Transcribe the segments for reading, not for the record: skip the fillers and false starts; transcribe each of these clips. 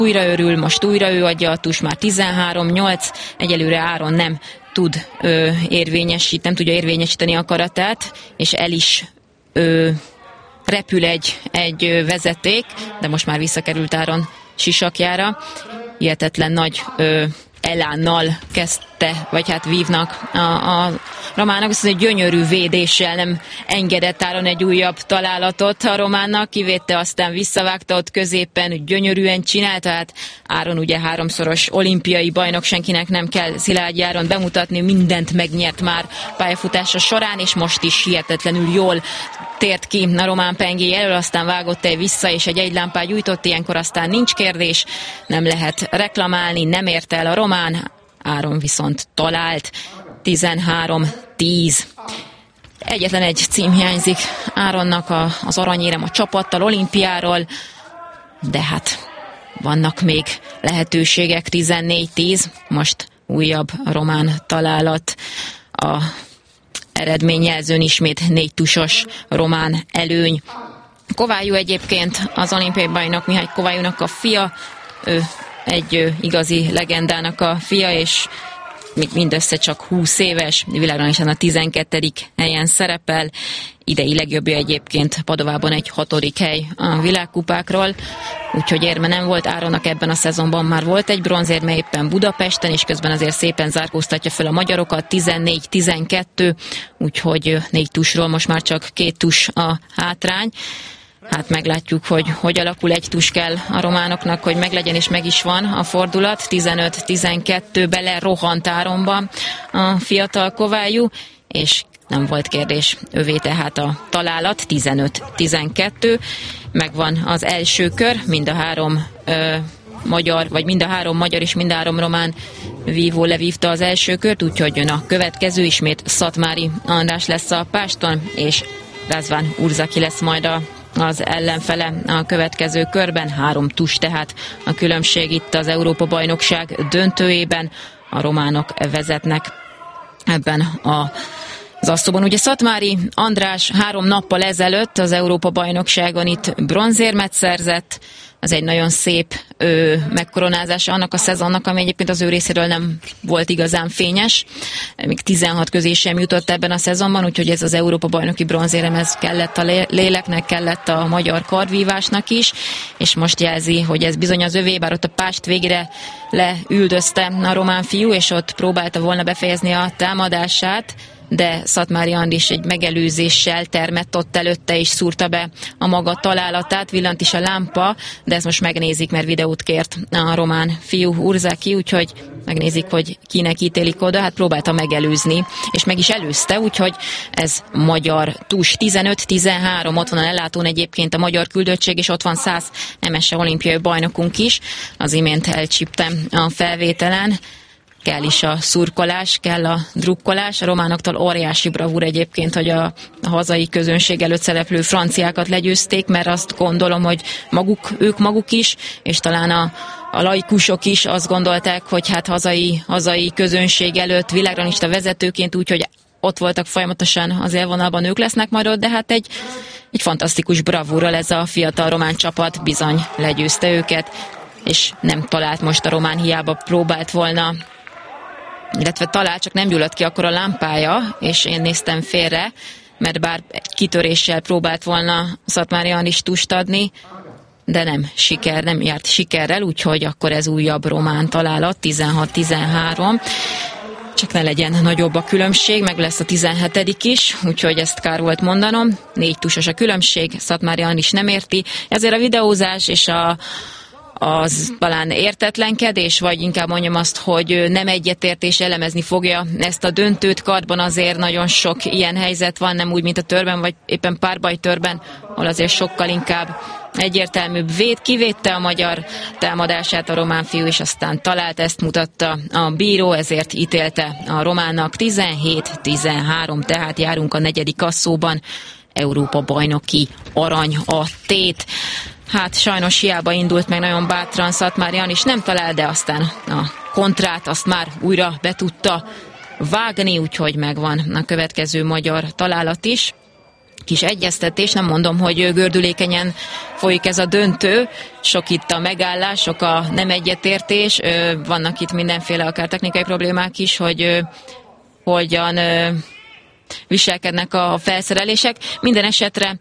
újra örül, most újra ő adja a tus, már 13-8, egyelőre Áron nem tudja érvényesíteni akaratát, és el is repül egy vezeték, de most már visszakerült Áron sisakjára. Hihetetlen nagy elánnal kezdte, vagy hát vívnak a románnak, viszont egy gyönyörű védéssel nem engedett Áron egy újabb találatot a románnak, kivédte, aztán visszavágta ott középen, gyönyörűen csinálta, hát Áron ugye 3-szoros olimpiai bajnok, senkinek nem kell Szilágyi Áron bemutatni, mindent megnyert már pályafutása során, és most is hihetetlenül jól tért ki a román pengéje elől, aztán vágott vissza, és egy lámpát gyújtott, ilyenkor aztán nincs kérdés, nem lehet reklamálni, nem érte el a román, Áron viszont talált, 13-10. Egyetlen egy cím hiányzik Áronnak, az aranyérem a csapattal, olimpiáról, de hát vannak még lehetőségek, 14-10, most újabb román találat, a eredményjelzőn ismét 4 tusos román előny. Kovályú egyébként az olimpiai bajnok Mihály Kovályúnak a fia, ő egy igazi legendának a fia, és még mindössze csak 20 éves, világranglistán a 12. helyen szerepel, idei legjobbja egyébként Padovában egy 6. hely a világkupákról, úgyhogy érme nem volt. Áronnak ebben a szezonban már volt egy bronzérme éppen Budapesten, és közben azért szépen zárkóztatja fel a magyarokat, 14-12, úgyhogy 4 tusról most már csak 2 tus a hátrány. Hát meglátjuk, hogy alakul, egy tus kell a románoknak, hogy meglegyen, és meg is van a fordulat. 15-12 bele rohant Áronba a fiatal Kovályú, és nem volt kérdés, övé tehát a találat, 15-12. Megvan az első kör, mind a három magyar és mind a 3 román vívó levívta az első kört, úgyhogy jön a következő, ismét Szatmári András lesz a páston, és Razvan Urzaki lesz majd az ellenfele a következő körben. 3 tus tehát a különbség itt az Európa-bajnokság döntőjében. A románok vezetnek ebben az osztóban. Ugye Szatmári András 3 nappal ezelőtt az Európa-bajnokságon itt bronzérmet szerzett. Az egy nagyon szép megkoronázása annak a szezonnak, ami egyébként az ő részéről nem volt igazán fényes. Még 16 közé sem jutott ebben a szezonban, úgyhogy ez az Európa-bajnoki bronzérem, ez kellett a léleknek, kellett a magyar kardvívásnak is, és most jelzi, hogy ez bizony az övé, bár ott a pást végére leüldözte a román fiú, és ott próbálta volna befejezni a támadását, de Szatmári Andis egy megelőzéssel termett ott előtte, és szúrta be a maga találatát, villant is a lámpa, de ezt most megnézik, mert videót kért a román fiú Urzaki, úgyhogy megnézik, hogy kinek ítélik oda, hát próbálta megelőzni, és meg is előzte, úgyhogy ez magyar tus. 15-13, ott van a lelátón egyébként a magyar küldöttség, és ott van 100 MS olimpiai bajnokunk is, az imént elcsíptem a felvételen. Kell is a szurkolás, kell a drukkolás. A románoktól óriási bravúr egyébként, hogy a hazai közönség előtt szereplő franciákat legyőzték, mert azt gondolom, hogy ők maguk is, és talán a laikusok is azt gondolták, hogy hát hazai közönség előtt világranglista vezetőként, úgyhogy ott voltak folyamatosan az élvonalban, ők lesznek majd ott, de hát egy fantasztikus bravúrral ez a fiatal román csapat bizony legyőzte őket, és nem talált most a román, hiába próbált volna, illetve talált, csak nem gyulladt ki akkor a lámpája, és én néztem félre, mert bár egy kitöréssel próbált volna Szatmári Andis tust adni, de nem járt sikerrel, úgyhogy akkor ez újabb román találat, 16-13. Csak ne legyen nagyobb a különbség, meg lesz a 17. is, úgyhogy ezt kár volt mondanom. 4 tusos a különbség, Szatmári Andis nem érti. Ezért a videózás és az talán értetlenkedés, vagy inkább mondjam azt, hogy nem egyetértés, elemezni fogja ezt a döntőt. Kardban azért nagyon sok ilyen helyzet van, nem úgy, mint a törben, vagy éppen párbajtörben, ahol azért sokkal inkább egyértelműbb kivédte a magyar támadását a román fiú, és aztán talált, ezt mutatta a bíró, ezért ítélte a románnak. 17-13, tehát járunk a 4. kasszóban, Európa bajnoki arany a tét. Hát sajnos hiába indult meg nagyon bátran Szatmári Andis, nem talál, de aztán a kontrát azt már újra be tudta vágni, úgyhogy megvan a következő magyar találat is. kis egyeztetés, nem mondom, hogy gördülékenyen folyik ez a döntő, sok itt a megállás, sok a nem egyetértés, vannak itt mindenféle akár technikai problémák is, hogy hogyan viselkednek a felszerelések. Minden esetre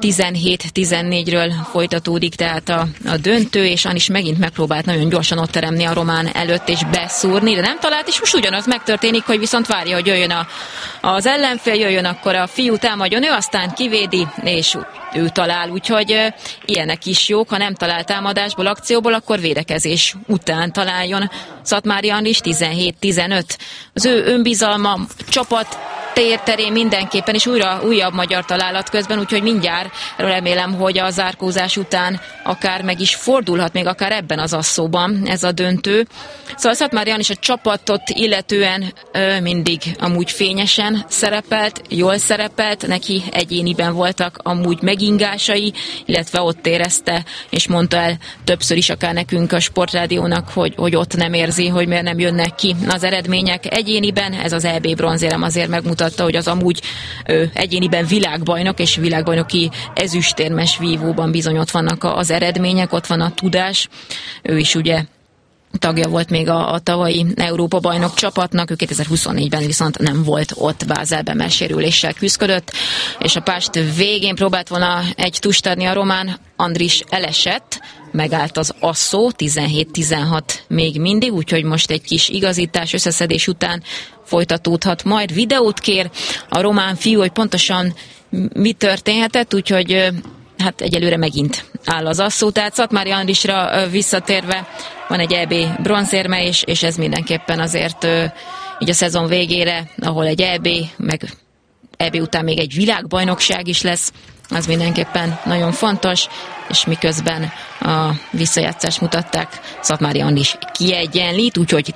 17-14-ről folytatódik tehát a döntő, és Anis megint megpróbált nagyon gyorsan ott teremni a román előtt és beszúrni, de nem talált, és most ugyanaz megtörténik, hogy viszont várja, hogy jöjjön az ellenfél, jöjjön akkor a fiú, támadjon ő, aztán kivédi, és ő talál, úgyhogy ilyenek is jók, ha nem talál támadásból, akcióból, akkor védekezés után találjon Szatmári Andris. 17-15. Az ő önbizalma, csapat terén mindenképpen, és újabb magyar találat közben, úgyhogy mindjárt remélem, hogy a zárkózás után akár meg is fordulhat, még akár ebben az asszóban ez a döntő. Szóval Szatmári Andris a csapatot illetően mindig amúgy fényesen szerepelt, jól szerepelt, neki egyéniben voltak amúgy megingásai, illetve ott érezte, és mondta el többször is akár nekünk a Sportrádiónak, hogy ott nem érzi, hogy miért nem jönnek ki az eredmények egyéniben. Ez az EB bronzérem azért megmutatta, hogy az amúgy egyéniben világbajnok és világbajnoki ezüstérmes vívóban bizony ott vannak az eredmények, ott van a tudás. Ő is ugye tagja volt még a tavalyi Európa-bajnok csapatnak, ő 2024-ben viszont nem volt ott Bázelben, mert sérüléssel küzdött, és a pást végén próbált volna egy tust adni a román, Andris elesett, megállt az asszó, 17-16 még mindig, úgyhogy most egy kis igazítás, összeszedés után folytatódhat, majd videót kér a román fiú, hogy pontosan mi történhetett, úgyhogy hát egyelőre megint áll az asszó, tehát Szatmári Andrisra visszatérve van egy EB bronzérme, és ez mindenképpen azért így a szezon végére, ahol egy EB, meg EB után még egy világbajnokság is lesz, az mindenképpen nagyon fontos, és miközben a visszajátszást mutatták, Szatmári Andris kiegyenlít, úgyhogy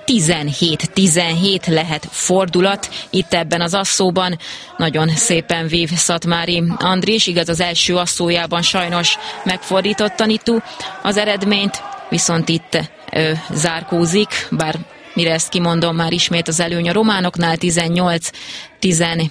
17-17 lehet fordulat itt ebben az asszóban. Nagyon szépen vív Szatmári Andris, igaz az első asszójában sajnos megfordította Nitu az eredményt, viszont itt zárkózik, bár mire ezt kimondom, már ismét az előny a románoknál, 18-17,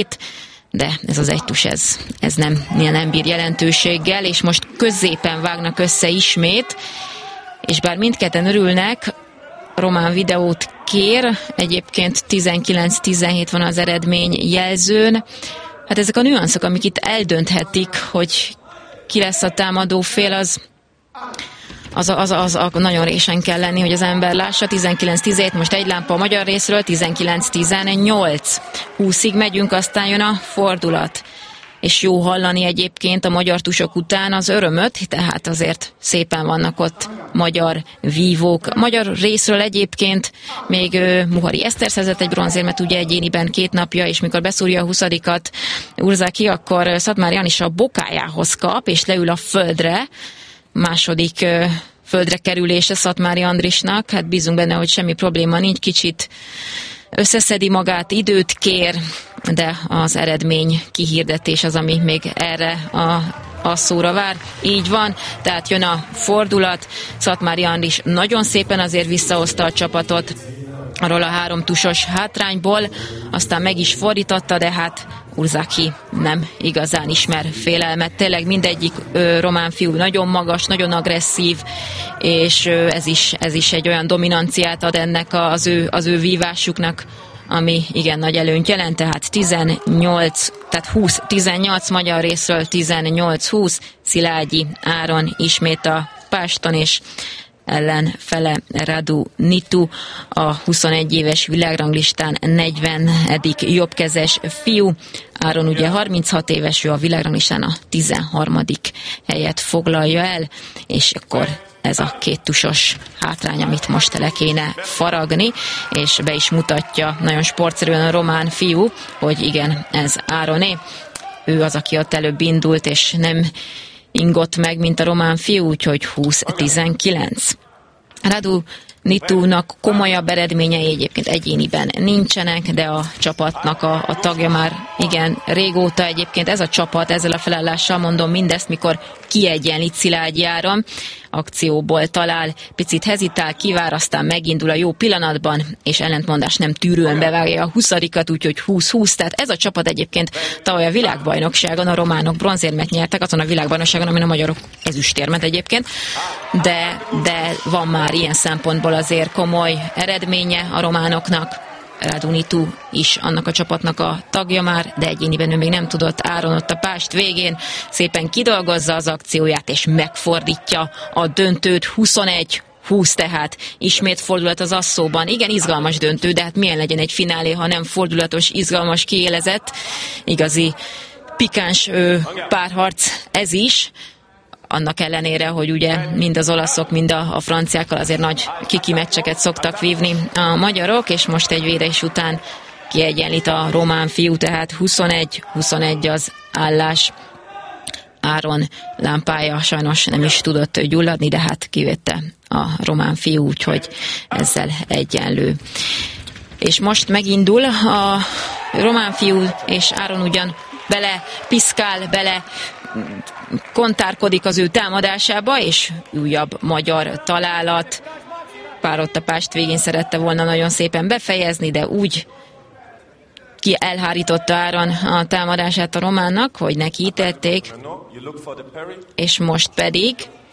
de ez az egytus, ez nem bír jelentőséggel, és most középen vágnak össze ismét, és bár mindketten örülnek, román videót kér, egyébként 19-17 van az eredmény jelzőn. Hát ezek a nüanszok, amik itt eldönthetik, hogy ki lesz a támadó fél, az nagyon résen kell lenni, hogy az ember lássa. 19-17, most egy lámpa a magyar részről, 19-18. 20-ig megyünk, aztán jön a fordulat. És jó hallani egyébként a magyar tusok után az örömöt, tehát azért szépen vannak ott magyar vívók. Magyar részről egyébként még Muhari Eszter szerzett egy bronzérmet, ugye egyéniben 2 napja, és mikor beszúrja a 20-at Urzaki, akkor Szatmári Andris a bokájához kap, és leül a földre. Második földre kerülése Szatmári Andrisnak, hát bízunk benne, hogy semmi probléma nincs, kicsit összeszedi magát, időt kér, de az eredmény kihirdetés az, ami még erre a szóra vár. Így van, tehát jön a fordulat, Szatmári Andris nagyon szépen azért visszahozta a csapatot arról a 3 tusos hátrányból, aztán meg is fordította, de hát Urzaki nem igazán ismer félelmet. Tényleg mindegyik román fiú nagyon magas, nagyon agresszív, és ez is egy olyan dominanciát ad ennek az ő vívásuknak, ami igen nagy előnyt jelent, tehát 20-18 magyar részről, 18-20, Szilágyi Áron ismét a páston, és ellenfele Radu Nitu, a 21 éves világranglistán 40. jobbkezes fiú. Áron ugye 36 éves, ő a világranglistán a 13. helyet foglalja el, és akkor ez a 2 tusos hátrány, amit most le kéne faragni, és be is mutatja nagyon sportszerűen a román fiú, hogy igen, ez Ároné. Ő az, aki ott előbb indult, és nem ingott meg, mint a román fiú, úgyhogy 20-19. Radu Nitúnak komolyabb eredményei egyébként egyéniben nincsenek, de a csapatnak a tagja már igen régóta egyébként ez a csapat, ezzel a felállással mondom mindezt, mikor kiegyenlít Szilágyi Áron, akcióból talál, picit hezitál, kivár, aztán megindul a jó pillanatban, és ellentmondás nem tűrően bevágja a 20-at, úgyhogy 20-20, tehát ez a csapat egyébként tavaly a világbajnokságon a románok bronzérmet nyertek, azon a világbajnokságon, amin a magyarok ezüstérmet egyébként, de van már ilyen szempontból azért komoly eredménye a románoknak. Radu Nitu is annak a csapatnak a tagja már, de egyéniben ő még nem tudott. Áron ott a pást végén szépen kidolgozza az akcióját, és megfordítja a döntőt 21-20, tehát ismét fordulat az asszóban. Igen, izgalmas döntő, de hát milyen legyen egy finálé, ha nem fordulatos, izgalmas, kiélezett, igazi pikáns párharc ez is. Annak ellenére, hogy ugye mind az olaszok, mind a franciákkal azért nagy kiki meccseket szoktak vívni a magyarok, és most egy védés után kiegyenlít a román fiú, tehát 21-21 az állás. Áron lámpája sajnos nem is tudott gyulladni, de hát kivédte a román fiú, úgyhogy ezzel egyenlő. És most megindul a román fiú, és Áron ugyan bele piszkál, bele kontárkodik az ő támadásába, és újabb magyar találat. Pár ott a pást végén szerette volna nagyon szépen befejezni, de úgy ki elhárította Áron a támadását a románnak, hogy neki ítették, és most pedig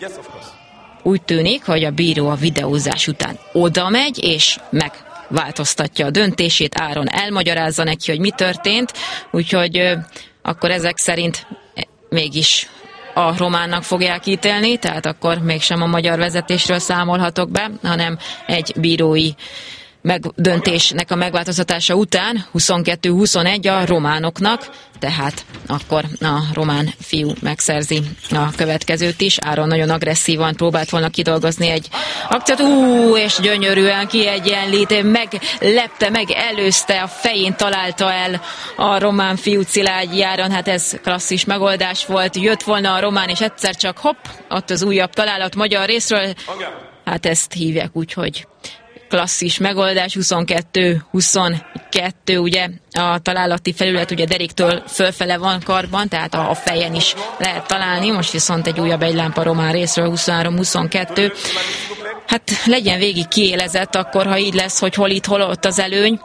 úgy tűnik, hogy a bíró a videózás után oda megy, és megváltoztatja a döntését. Áron elmagyarázza neki, hogy mi történt, úgyhogy akkor ezek szerint mégis a románnak fogják ítélni, tehát akkor mégsem a magyar vezetésről számolhatok be, hanem egy bírói döntésnek a megváltoztatása után 22-21 a románoknak, tehát akkor a román fiú megszerzi a következőt is. Áron nagyon agresszívan próbált volna kidolgozni egy akciót, és gyönyörűen kiegyenlít, meglepte, megelőzte, a fején találta el a román fiú Szilágyi Áron, hát ez klasszis megoldás volt, jött volna a román, és egyszer csak hopp, ott az újabb találat magyar részről, hát ezt hívják úgy, hogy klasszis megoldás, 22-22, ugye a találati felület ugye deréktől fölfele van karban, tehát a fejen is lehet találni, most viszont egy újabb egylámpa román részről, 23-22. Hát legyen végig kiélezett akkor, ha így lesz, hogy hol itt, hol ott az előny,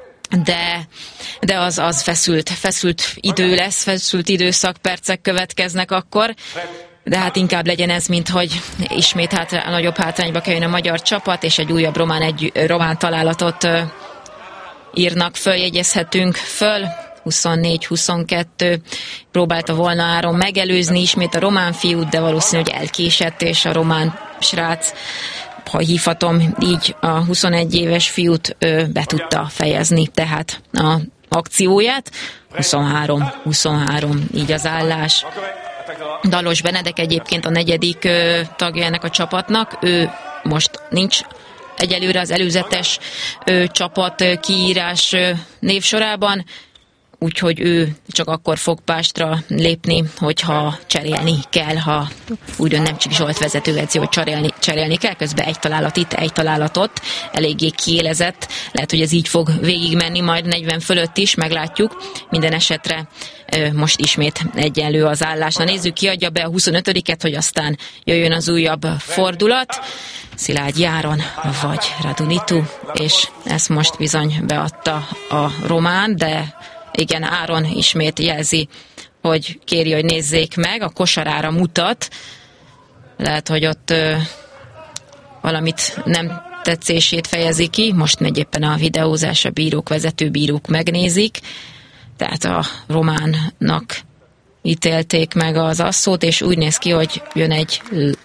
de az feszült idő lesz, feszült időszak, percek következnek akkor. De hát inkább legyen ez, mint hogy ismét nagyobb hátrányba kerüljön a magyar csapat, és egy újabb román találatot írnak föl, jegyezhetünk föl. 24-22 próbálta volna Áron megelőzni ismét a román fiút, de valószínű, hogy elkésett, és a román srác, ha hívhatom így, a 21 éves fiút be tudta fejezni, tehát a akcióját. 23-23, így az állás. Dalos Benedek egyébként a negyedik tagja ennek a csapatnak, ő most nincs egyelőre az előzetes csapat kiírás névsorában, úgyhogy ő csak akkor fog pástra lépni, hogyha cserélni kell, ha úgymond nem csak Zsolt vezetőedző, hogy cserélni kell, közben egy találat itt, egy találat ott, eléggé kiélezett, lehet, hogy ez így fog végigmenni, majd 40 fölött is, meglátjuk, minden esetre most ismét egyenlő az állás. Na nézzük, ki adja be a 25-et, hogy aztán jöjjön az újabb fordulat. Szilágyi Áron vagy Radu Nitu, és ezt most bizony beadta a román, de igen, Áron ismét jelzi, hogy kéri, hogy nézzék meg, a kosarára mutat. Lehet, hogy ott valamit nem tetszését fejezi ki, most megy éppen a videózás, a bírók, vezető bírók megnézik, tehát a románnak ítélték meg az asszót, és úgy néz ki, hogy jön egy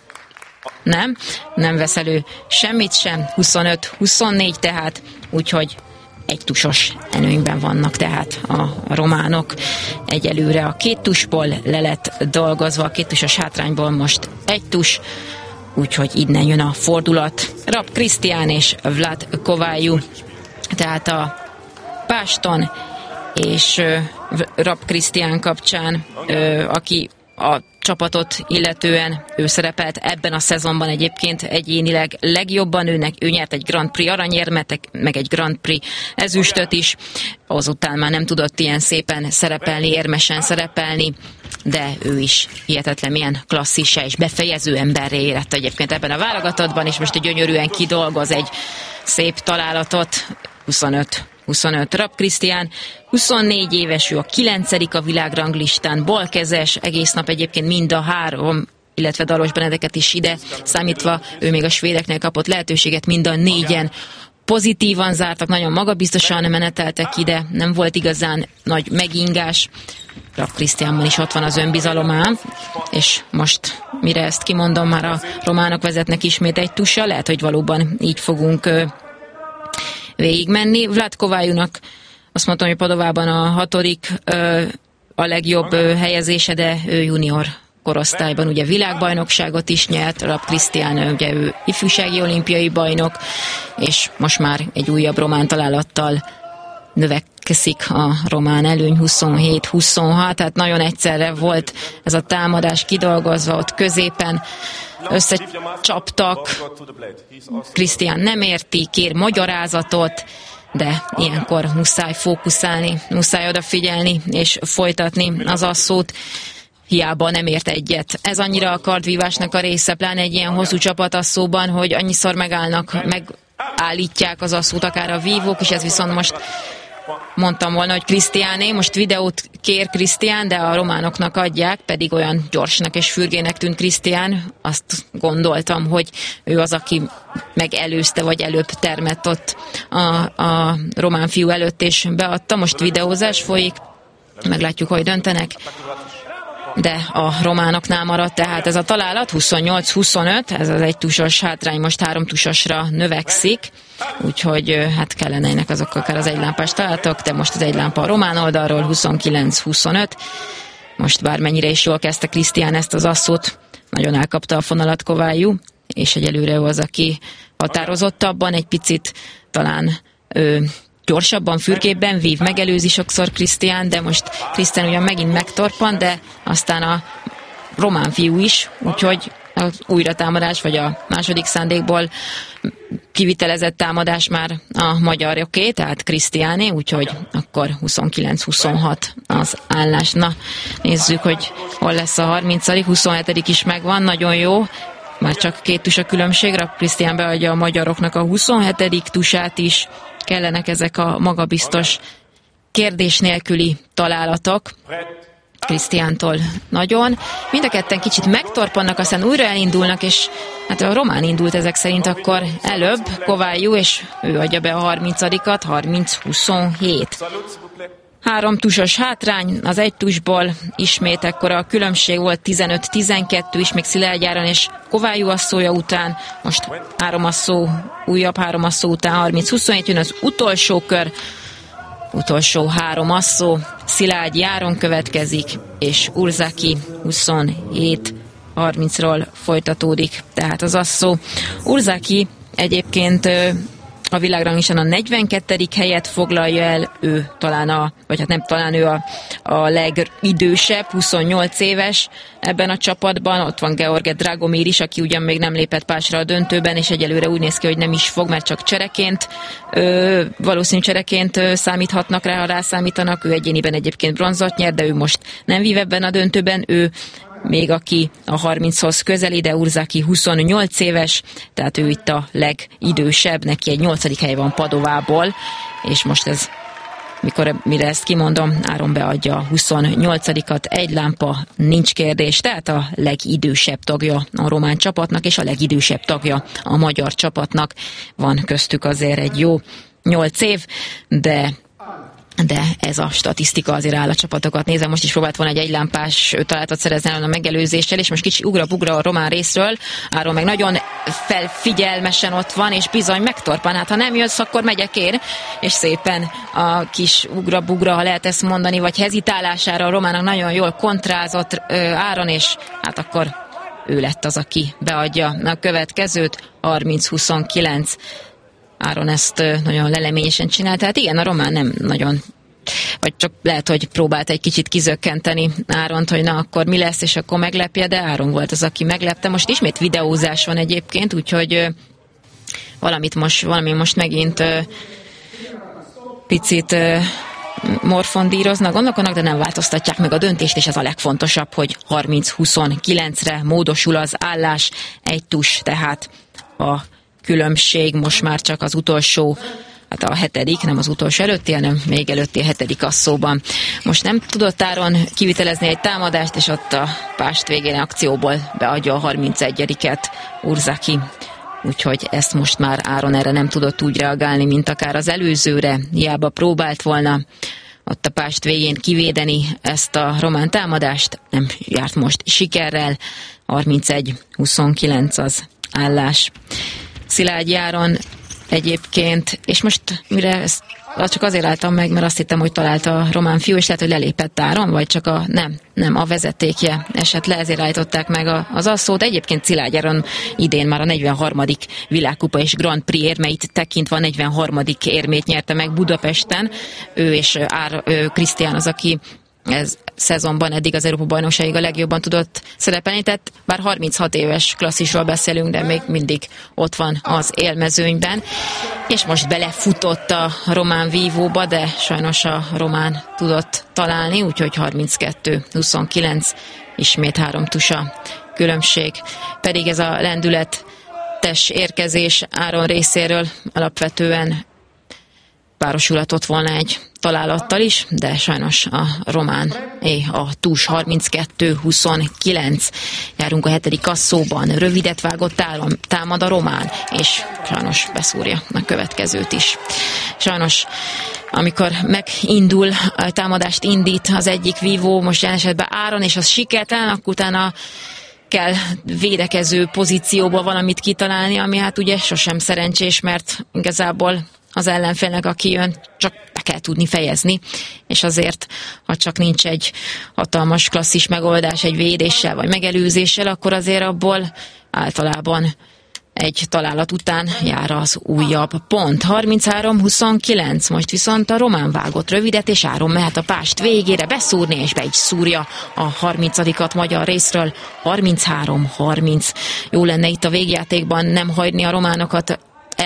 nem vesz elő semmit sem, 25-24 tehát, úgyhogy egy tusos előnyben vannak, tehát a románok egyelőre a két tusból le lett dolgozva, a két tusos hátrányból most egy tus, úgyhogy innen jön a fordulat. Rab Krisztián és Vlad Kovályú, tehát a páston, és Rab Krisztián kapcsán, aki a csapatot illetően ő szerepelt ebben a szezonban egyébként egyénileg legjobban, ő nyert egy Grand Prix aranyérmet, meg egy Grand Prix ezüstöt is, azután már nem tudott ilyen szépen szerepelni, érmesen szerepelni, de ő is hihetetlen milyen klasszissá és befejező emberré érett egyébként ebben a válogatottban, és most gyönyörűen kidolgoz egy szép találatot. 25 Rapp Krisztián, 24 éves, ő a 9. a világranglistán, balkezes, egész nap egyébként mind a 3, illetve Dalos Benedeket is ide számítva, ő még a svédeknél kapott lehetőséget, mind a 4-en pozitívan zártak, nagyon magabiztosan meneteltek ide, nem volt igazán nagy megingás. Rapp Krisztiánban is ott van az önbizalom ám, és most, mire ezt kimondom, már a románok vezetnek ismét egy tussal, lehet, hogy valóban így fogunk végigmenni. Vlad Kovályunak azt mondtam, hogy Padovában a 6. a legjobb helyezése, de ő junior korosztályban ugye világbajnokságot is nyert, Rapp Krisztián ugye ő ifjúsági olimpiai bajnok, és most már egy újabb román találattal növekszik a román előny 27-26, tehát nagyon egyszerre volt ez a támadás kidolgozva, ott középen összecsaptak, Krisztián nem érti, kér magyarázatot, de ilyenkor muszáj fókuszálni, muszáj odafigyelni és folytatni az asszót, hiába nem ért egyet. Ez annyira a kardvívásnak a része, pláne egy ilyen hosszú csapatasszóban, hogy annyiszor megállítják az asszót, akár a vívók is, ez viszont most mondtam volna, hogy Krisztiáné, most videót kér Krisztián, de a románoknak adják, pedig olyan gyorsnak és fürgének tűnt Krisztián, azt gondoltam, hogy ő az, aki megelőzte, vagy előbb termett ott a román fiú előtt, és beadta. Most videózás folyik, meglátjuk, hogy döntenek, de a románoknál maradt tehát ez a találat, 28-25, ez az egy tusos hátrány most 3 tusosra növekszik, úgyhogy hát kellenének azok akár az egylámpás találatok, de most az egy lámpa a román oldalról, 29-25, most bármennyire is jól kezdte Krisztián ezt az asszót, nagyon elkapta a fonalat Kovályú, és egyelőre ő az, aki határozottabban, egy picit talán gyorsabban, fürgébben vív, megelőzi sokszor Krisztián, de most Krisztián ugyan megint megtorpan, de aztán a román fiú is, úgyhogy az újratámadás, vagy a második szándékból kivitelezett támadás már a magyaroké, tehát Krisztiáné, úgyhogy akkor 29-26 az állás. Na, nézzük, hogy hol lesz a 30. 27. is megvan, nagyon jó. Már csak 2 tus a különbségre, Krisztián beadja a magyaroknak a 27. tusát is, kellenek ezek a magabiztos kérdés nélküli találatok Krisztiántól nagyon. Mind a ketten kicsit megtorpannak, aztán újra elindulnak, és hát a román indult ezek szerint akkor előbb, Kovályú, és ő adja be a 30-at, 30-27. 3 tusos hátrány, az egy tusból ismét ekkor a különbség volt 15-12 is, még Szilágy Áron és Kovályú asszója után, most 3 asszó, újabb 3 asszó után 30-27 jön az utolsó kör, utolsó 3 asszó, Szilágy Áron következik, és Urzaki 27-30-ról folytatódik, tehát az asszó. Urzaki egyébként a világranglistán a 42. helyet foglalja el, ő talán vagy hát nem talán, ő a legidősebb, 28 éves ebben a csapatban, ott van George Dragomir is, aki ugyan még nem lépett pásra a döntőben, és egyelőre úgy néz ki, hogy nem is fog, mert csak csereként, valószínű csereként számíthatnak rá, ha rászámítanak, ő egyéniben egyébként bronzot nyer, de ő most nem vív ebben a döntőben, ő még aki a 30-hoz közeli, de Urzaki 28 éves, tehát ő itt a legidősebb, neki egy 8. hely van Padovából, és most ez, mire ezt kimondom, Áron beadja a 28-at, egy lámpa, nincs kérdés, tehát a legidősebb tagja a román csapatnak, és a legidősebb tagja a magyar csapatnak, van köztük azért egy jó 8 év, de ez a statisztika azért áll a csapatokat. Nézem, most is próbált volna egy egylámpás találatot szerezni a megelőzéssel, és most kicsi ugra-bugra a román részről. Áron meg nagyon felfigyelmesen ott van, és bizony megtorpan. Hát ha nem jössz, akkor megyek én. És szépen a kis ugra-bugra, ha lehet ezt mondani, vagy hezitálására a romának nagyon jól kontrázott Áron, és hát akkor ő lett az, aki beadja a következőt, 30-29. Áron ezt nagyon leleményesen csinálta. Tehát igen, a román nem nagyon vagy csak lehet, hogy próbált egy kicsit kizökkenteni Áront, hogy na akkor mi lesz, és akkor meglepje, de Áron volt az, aki meglepte. Most ismét videózás van egyébként, úgyhogy valami most megint picit morfondíroznak, gondolkodnak, de nem változtatják meg a döntést, és ez a legfontosabb, hogy 30-29-re módosul az állás, egy tus, tehát a különbség most már csak az utolsó, hát a hetedik, nem az utolsó előtti, hanem még előtti a hetedik asszóban. Most nem tudott Áron kivitelezni egy támadást, és ott a pást végén akcióból beadja a 31-et Urzaki. Úgyhogy ezt most már Áron erre nem tudott úgy reagálni, mint akár az előzőre. Hiába próbált volna ott a pást végén kivédeni ezt a román támadást, nem járt most sikerrel. 31-29 az állás. Szilágyi Áron egyébként, és most mire csak azért álltam meg, mert azt hittem, hogy találta a román fiú, és lehet, hogy lelépett Áron, vagy csak nem, a vezetékje esett le, ezért állították meg az asszót. Egyébként Szilágyi Áron idén már a 43. világkupa és Grand Prix érmeit tekintve a 43. érmét nyerte meg Budapesten. Ő és Krisztián az, aki ez szezonban eddig az Európa-bajnokságig a legjobban tudott szerepelni, tehát bár 36 éves klasszisról beszélünk, de még mindig ott van az élmezőnyben, és most belefutott a román vívóba, de sajnos a román tudott találni, úgyhogy 32-29 ismét 3 tusa különbség, pedig ez a lendületes érkezés Áron részéről alapvetően párosulhatott volna egy találattal is, de sajnos a román, a tus 32-29. Járunk a hetedik asszóban, rövidet vágott Áron, támad a román, és sajnos beszúrja a következőt is. Sajnos, amikor megindul, a támadást indít az egyik vívó, most jelen esetben Áron, és az sikertelen, akkor utána kell védekező pozícióba valamit kitalálni, ami hát ugye sosem szerencsés, mert igazából az ellenfélnek, aki jön, csak be kell tudni fejezni, és azért, ha csak nincs egy hatalmas klasszis megoldás egy védéssel vagy megelőzéssel, akkor azért abból általában egy találat után jár az újabb pont. 33-29, most viszont a román vágott rövidet, és Áron mehet a pást végére beszúrni, és be is szúrja a 30-at magyar részről. 33-30. Jó lenne itt a végjátékban nem hagyni a románokat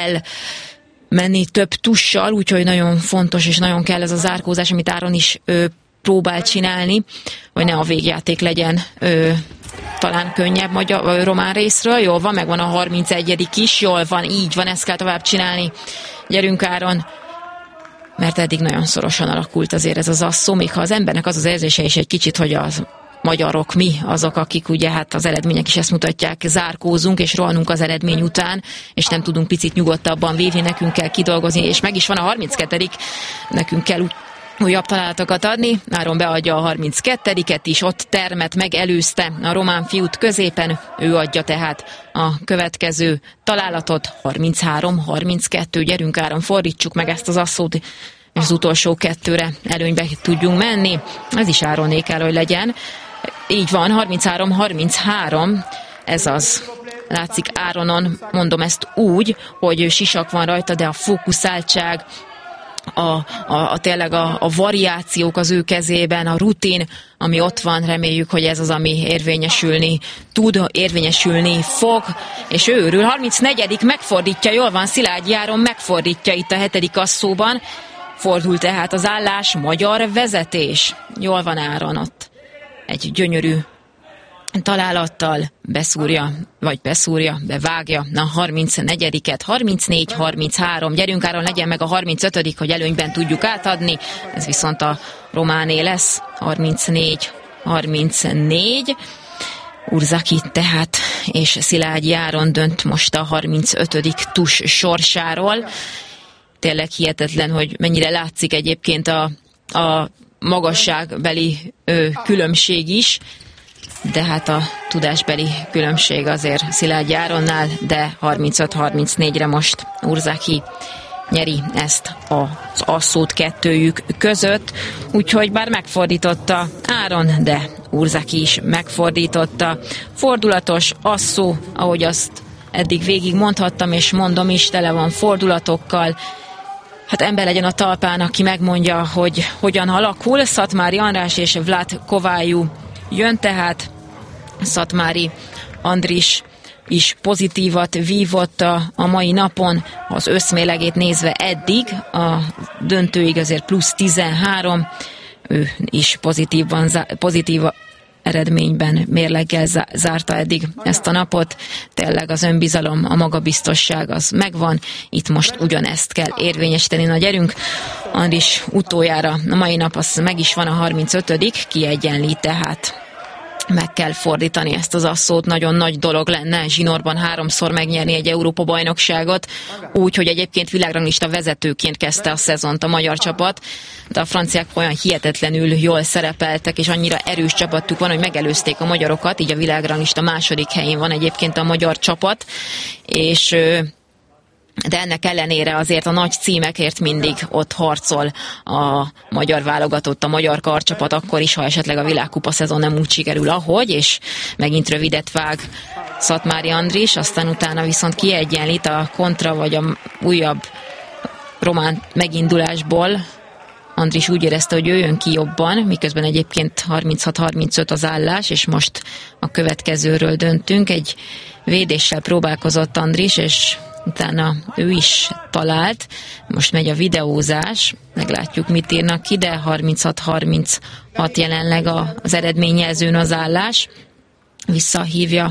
menni több tussal, úgyhogy nagyon fontos és nagyon kell ez a zárkózás, amit Áron is próbál csinálni, hogy ne a végjáték legyen talán könnyebb román részről. Jól van, megvan a 31. is, jól van, így van, ezt kell tovább csinálni. Gyerünk Áron, mert eddig nagyon szorosan alakult azért ez az asszó, még ha az embernek az az érzése is egy kicsit, hogy az magyarok, mi azok, akik ugye hát az eredmények is ezt mutatják, zárkózunk és rohanunk az eredmény után, és nem tudunk picit nyugodtabban vívni, nekünk kell kidolgozni, és meg is van a 32. Nekünk kell újabb találatokat adni. Áron beadja a 32-et is, ott termet megelőzte a román fiút középen, ő adja tehát a következő találatot, 33-32, gyerünk Áron, fordítsuk meg ezt az asszót, és az utolsó kettőre előnybe tudjunk menni. Ez is Áronné kell, hogy legyen. Így van, 33-33, ez az. Látszik Áronon, mondom ezt úgy, hogy sisak van rajta, de a fókuszáltság, tényleg a variációk az ő kezében, a rutin, ami ott van, reméljük, hogy ez az, ami érvényesülni tud, érvényesülni fog, és ő örül. 34. megfordítja, jól van, Szilágyi Áron megfordítja itt a hetedik asszóban, fordul tehát az állás, magyar vezetés. Jól van Áron ott. Egy gyönyörű találattal bevágja a 34-et, 34-33, gyerünk Áron, legyen meg a 35, hogy előnyben tudjuk átadni, ez viszont a románé lesz, 34-34, Urzaki tehát, és Szilágyi Áron dönt most a 35. tus sorsáról. Tényleg hihetetlen, hogy mennyire látszik egyébként a magasságbeli különbség is, de hát a tudásbeli különbség azért Szilágyi Áronnál, de 35-34-re most Urzaki nyeri ezt az asszót kettőjük között, úgyhogy bár megfordította Áron, de Urzaki is megfordította. Fordulatos asszó, ahogy azt eddig végig mondhattam, és mondom is, tele van fordulatokkal. hát ember legyen a talpán, aki megmondja, hogy hogyan alakul. Szatmári András és Vlad Kovályú jön tehát. Szatmári Andris is pozitívat vívott a mai napon, az összmélegét nézve eddig, a döntőig azért plusz 13, ő is pozitív eredményben, mérleggel zárta eddig ezt a napot. Tényleg az önbizalom, a magabiztosság az megvan, itt most ugyanezt kell érvényesíteni. Na gyerünk, Andris utoljára a mai nap az meg is van, a 35. kiegyenlít, tehát meg kell fordítani ezt az asszót, nagyon nagy dolog lenne zsinórban 3-szor megnyerni egy Európa-bajnokságot, úgy, hogy egyébként világranglista vezetőként kezdte a szezont a magyar csapat, de a franciák olyan hihetetlenül jól szerepeltek, és annyira erős csapatuk van, hogy megelőzték a magyarokat, így a világranglista második helyén van egyébként a magyar csapat, és de ennek ellenére azért a nagy címekért mindig ott harcol a magyar válogatott, a magyar karcsapat, akkor is, ha esetleg a világkupa szezon nem úgy sikerül, ahogy, és megint rövidet vág Szatmári Andris, aztán utána viszont kiegyenlít a kontra, vagy a újabb román megindulásból. Andris úgy érezte, hogy ő jön ki jobban, miközben egyébként 36-35 az állás, és most a következőről döntünk. Egy védéssel próbálkozott Andris, és utána ő is talált. Most megy a videózás, meglátjuk, mit írnak ki, de 36-36 jelenleg az eredményjelzőn az állás. Visszahívja.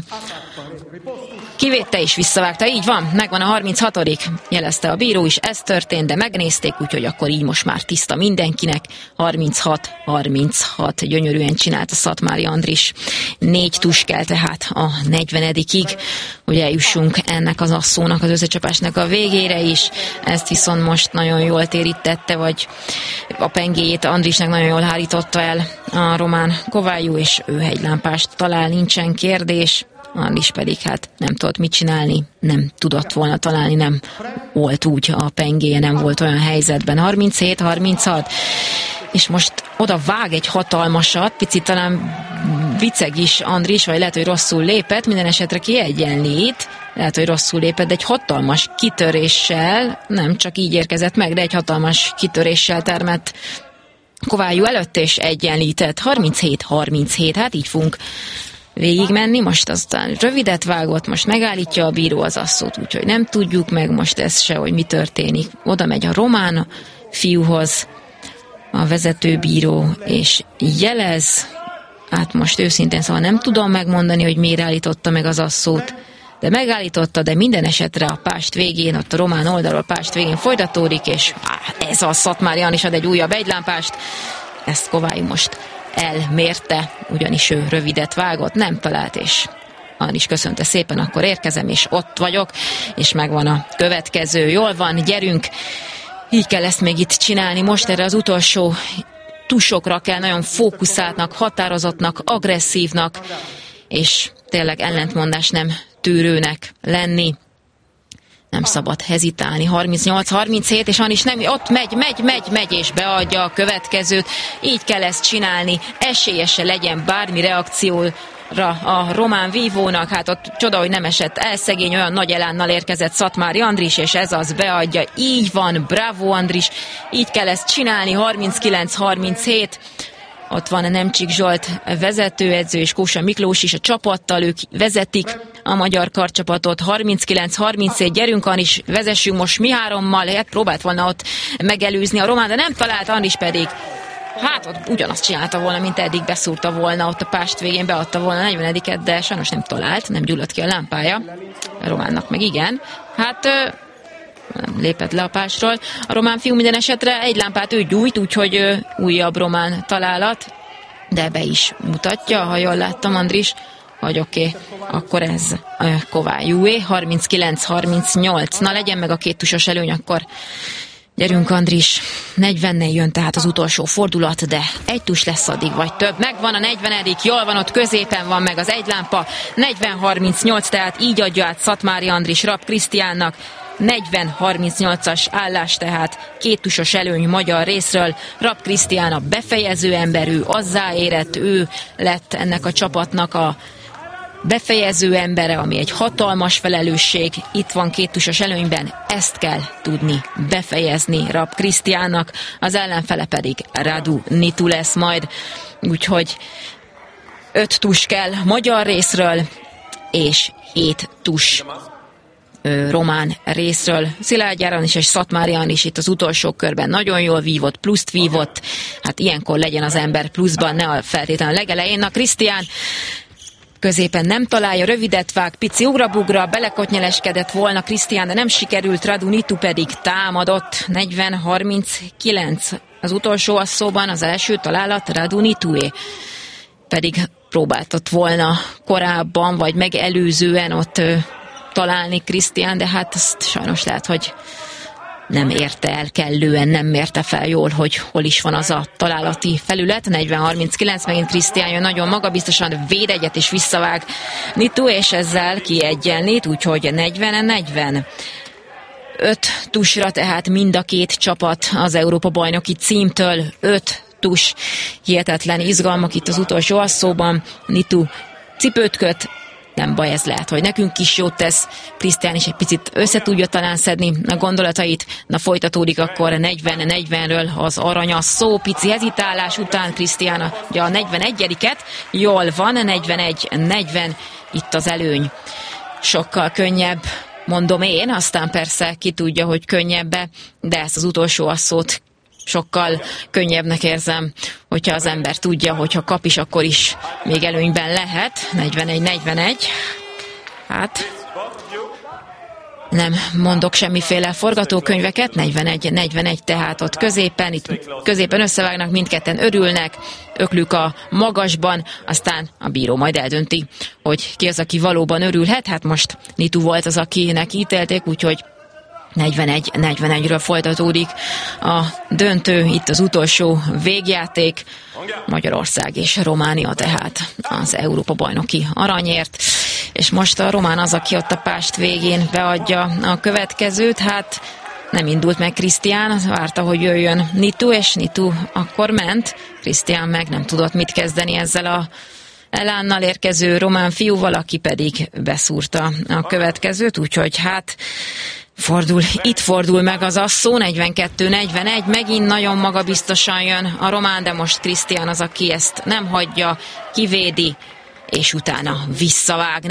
Kivédte és visszavágta, így van, megvan a 36. jelezte a bíró is, ez történt, de megnézték, úgyhogy akkor így most már tiszta mindenkinek. 36-36, gyönyörűen csinált a Szatmári Andris. 4 tus kell tehát a 40-ig, hogy eljussunk ennek az asszónak, az összecsapásnak a végére is. Ezt viszont most nagyon jól térítette, vagy a pengéjét Andrisnek nagyon jól hárította el a román Kovályú, és ő hegylámpást talál, nincsen kérdés. Andris pedig hát nem tudott mit csinálni, nem tudott volna találni, nem volt úgy a pengéje, nem volt olyan helyzetben. 37-36, és most oda vág egy hatalmasat, picit talán viceg is Andris, vagy lehet, hogy rosszul lépett, minden esetre kiegyenlít, lehet, hogy rosszul lépett, de egy hatalmas kitöréssel, nem csak így érkezett meg, de egy hatalmas kitöréssel termett Kovályú előtt, és egyenlített. 37-37, hát így fogunk végigmenni, most aztán rövidet vágott, most megállítja a bíró az asszót, úgyhogy nem tudjuk meg most ezt se, hogy mi történik. Oda megy a román fiúhoz a vezetőbíró, és jelez, hát most őszintén szóval nem tudom megmondani, hogy miért állította meg az asszót, de megállította, de minden esetre a pást végén, ott a román oldalról a pást végén folytatódik, és ez a Szatmári Andris ad egy újabb egylámpást, ezt Kovályú most elmérte, ugyanis ő rövidet vágott, nem talált, és Andris köszönte szépen, akkor érkezem, és ott vagyok, és megvan a következő. Jól van, gyerünk, így kell ezt még itt csinálni. Most erre az utolsó tusokra kell nagyon fókuszáltnak, határozottnak, agresszívnak, és tényleg ellentmondás nem tűrőnek lenni. Nem szabad hezitálni. 38-37, és Andris nem, ott megy, és beadja a következőt. Így kell ezt csinálni. Esélyese legyen bármi reakcióra a román vívónak. Hát ott csoda, hogy nem esett el szegény, olyan nagy elánnal érkezett Szatmári Andris, és ez az beadja. Így van, bravo Andris. Így kell ezt csinálni. 39-37. Ott van a Nemcsik Zsolt vezetőedző, és Kósa Miklós is a csapattal, ők vezetik a magyar karcsapatot. 39-37, gyerünk Andris, vezessünk most mi hárommal, hát próbált volna ott megelőzni a román, de nem talált, Andris pedig hát ott ugyanazt csinálta volna, mint eddig, beszúrta volna, ott a pást végén beadta volna a 40-et, de sajnos nem talált, nem gyulladt ki a lámpája, a románnak meg igen. Hát nem lépett le a pástról. A román fiú minden esetre egy lámpát ő gyújt, úgyhogy újabb román találat, de be is mutatja, ha jól láttam, Andris, hogy oké, akkor ez Kovályúé, 39-38. Na legyen meg a 2 tusos előny, akkor gyerünk Andris, 40-nél jön tehát az utolsó fordulat, de 1 tus lesz addig, vagy több. Megvan a 40, jól van, ott középen van meg az egy lámpa, 40-38, tehát így adja át Szatmári Andris Rapp Krisztiánnak, 40-38-as állás, tehát 2 tusos előny magyar részről. Rapp Krisztián a befejező ember, ő azzá érett, ő lett ennek a csapatnak a befejező embere, ami egy hatalmas felelősség, itt van 2 tusos előnyben, ezt kell tudni befejezni Raab Krisztiánnak, az ellenfele pedig Radu Nitu lesz majd, úgyhogy 5 tus kell magyar részről, és 7 tus román részről. Szilágy János és Szatmárian is itt az utolsó körben nagyon jól vívott, pluszt vívott, hát ilyenkor legyen az ember pluszban, ne a feltétlenül legelején. Na, Krisztián középen nem találja, rövidet vág, pici ugrabugra, belekotnyeleskedett volna Krisztián, de nem sikerült, Radu Nitu pedig támadott, 40-39 az utolsó asszóban, az első találat Radu Nitué, pedig próbáltott volna korábban, vagy megelőzően ott találni Krisztián, de hát azt sajnos lehet, hogy nem érte el kellően, nem mérte fel jól, hogy hol is van az a találati felület. 40-39, megint Krisztián jön nagyon magabiztosan, véd egyet és visszavág Nitu, és ezzel kiegyenlít, úgyhogy 40-40. 5 tusra tehát mind a 2 csapat az Európa-bajnoki címtől, 5 tus, hihetetlen izgalmak itt az utolsó asszóban. Nitu cipőt köt, nem baj, ez lehet, hogy nekünk is jót tesz. Krisztián is egy picit összetudja talán szedni a gondolatait. Na, folytatódik akkor 40-40-ről az aranyasszó. Pici hezitálás után Krisztián ugye a 41-et. Jól van, 41-40, itt az előny. Sokkal könnyebb, mondom én, aztán persze ki tudja, hogy könnyebbe, de ezt az utolsó asszót sokkal könnyebbnek érzem, hogyha az ember tudja, hogyha kap is, akkor is még előnyben lehet. 41-41. Hát nem mondok semmiféle forgatókönyveket. 41-41 tehát ott középen. Itt középen összevágnak, mindketten örülnek, öklük a magasban, aztán a bíró majd eldönti, hogy ki az, aki valóban örülhet. Hát most Nitu volt az, akinek ítélték, úgyhogy 41-41-ről folytatódik a döntő, itt az utolsó végjáték, Magyarország és Románia tehát az Európa-bajnoki aranyért, és most a román az, aki ott a pást végén beadja a következőt. Hát nem indult meg Krisztián, várta, hogy jöjjön Nitu, és Nitu akkor ment, Krisztián meg nem tudott mit kezdeni ezzel a elánnal érkező román fiúval, aki pedig beszúrta a következőt, úgyhogy hát itt fordul meg az asszó, 42-41, megint nagyon magabiztosan jön a román, de most Krisztián az, aki ezt nem hagyja, kivédi, és utána visszavág,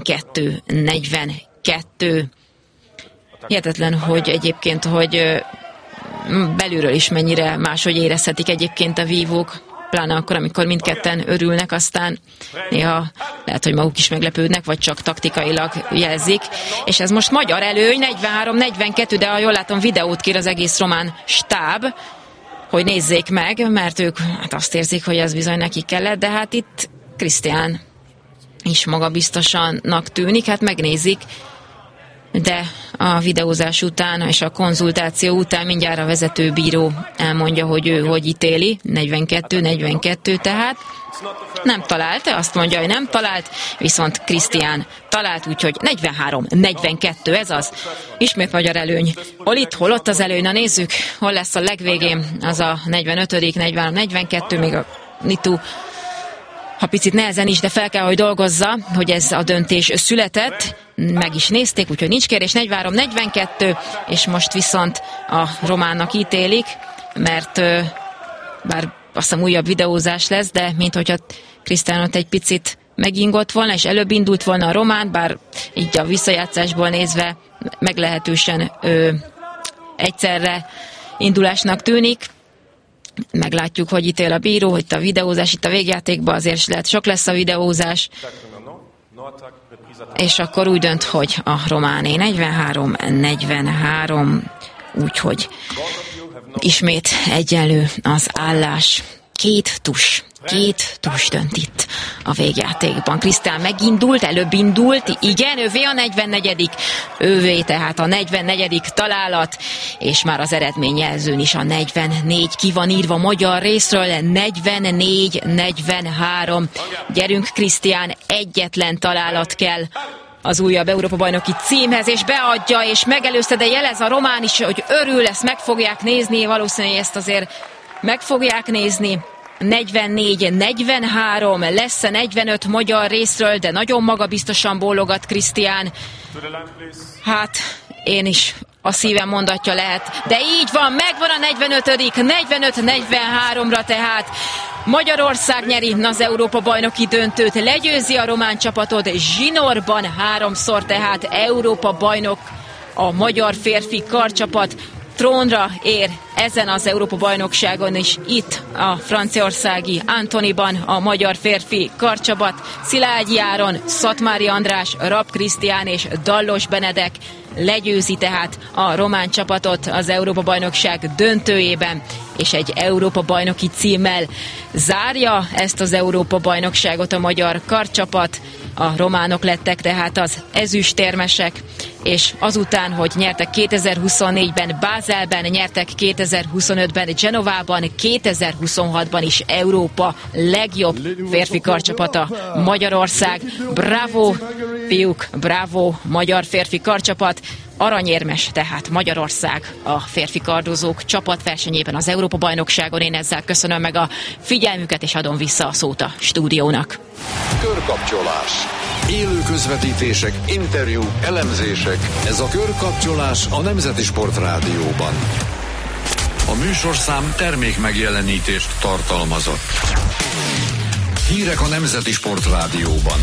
42-42. Hihetetlen, hogy egyébként, hogy belülről is mennyire máshogy érezhetik egyébként a vívók, pláne akkor, amikor mindketten örülnek, aztán néha lehet, hogy maguk is meglepődnek, vagy csak taktikailag jelzik. És ez most magyar előny, 43-42, de ha jól látom, videót kér az egész román stáb, hogy nézzék meg, mert ők hát azt érzik, hogy ez bizony nekik kellett, de hát itt Krisztián is magabiztosannak tűnik, hát megnézik, de a videózás után és a konzultáció után mindjárt a vezetőbíró elmondja, hogy ő hogy ítéli, 42-42, tehát nem talált, azt mondja, hogy nem talált, viszont Krisztián talált, úgyhogy 43-42, ez az. Ismét magyar előny. Hol ott az előny? Na nézzük, hol lesz a legvégén, az a 45., 43-42, még a Nitu, ha picit nehezen is, de fel kell, hogy dolgozza, hogy ez a döntés született. Meg is nézték, úgyhogy nincs kérdés, 43-42, és most viszont a románnak ítélik, mert bár azt hiszem újabb videózás lesz, de minthogyha Krisztián egy picit megingott volna, és előbb indult volna a román, bár így a visszajátszásból nézve meglehetősen egyszerre indulásnak tűnik. Meglátjuk, hogy ítél a bíró, itt a videózás, itt a végjátékban azért lehet sok lesz a videózás, és akkor úgy dönt, hogy a románé 43-43, úgyhogy ismét egyenlő az állás. Két tus dönt itt a végjátékban. Krisztián megindult, előbb indult, igen, ővé a 44. Ővé tehát a 44. találat, és már az eredményjelzőn is a 44 ki van írva magyar részről, 44-43. Gyerünk, Krisztián, egyetlen találat kell az újabb Európa-bajnoki címhez, és beadja, és megelőzte, de jelez a román is, hogy örül, ezt meg fogják nézni, valószínűleg ezt azért meg fogják nézni. 44-43, lesz 45 magyar részről, de nagyon magabiztosan bólogat Krisztián. Hát, én is a szívem mondatja lehet. De így van, megvan a 45. 45-43-ra tehát. Magyarország nyeri az Európa-bajnoki döntőt, legyőzi a román csapatot zsinórban 3-szor, tehát Európa-bajnok a magyar férfi karcsapat. Trónra ér ezen az Európa-bajnokságon is itt a franciaországi Antonyban a magyar férfi karcsapat. Szilágyi Áron, Szatmári András, Rapp Krisztián és Dallos Benedek legyőzi tehát a román csapatot az Európa-bajnokság döntőjében, és egy Európa-bajnoki címmel zárja ezt az Európa-bajnokságot a magyar karcsapat. A románok lettek tehát az ezüstérmesek, és azután, hogy nyertek 2024-ben Bázelben, nyertek 2025-ben Genovában, 2026-ban is Európa legjobb férfi karcsapata Magyarország. Bravo, fiúk, bravo, magyar férfi karcsapat. Aranyérmes tehát Magyarország a férfi kardozók csapatversenyében az Európa-bajnokságon. Én ezzel köszönöm meg a figyelmüket, és adom vissza a szót a stúdiónak. Körkapcsolás. Élő közvetítések, interjúk, elemzések. Ez a Körkapcsolás a Nemzeti Sport Rádióban. A műsorszám termék megjelenítést tartalmazott. Hírek a Nemzeti Sport Rádióban.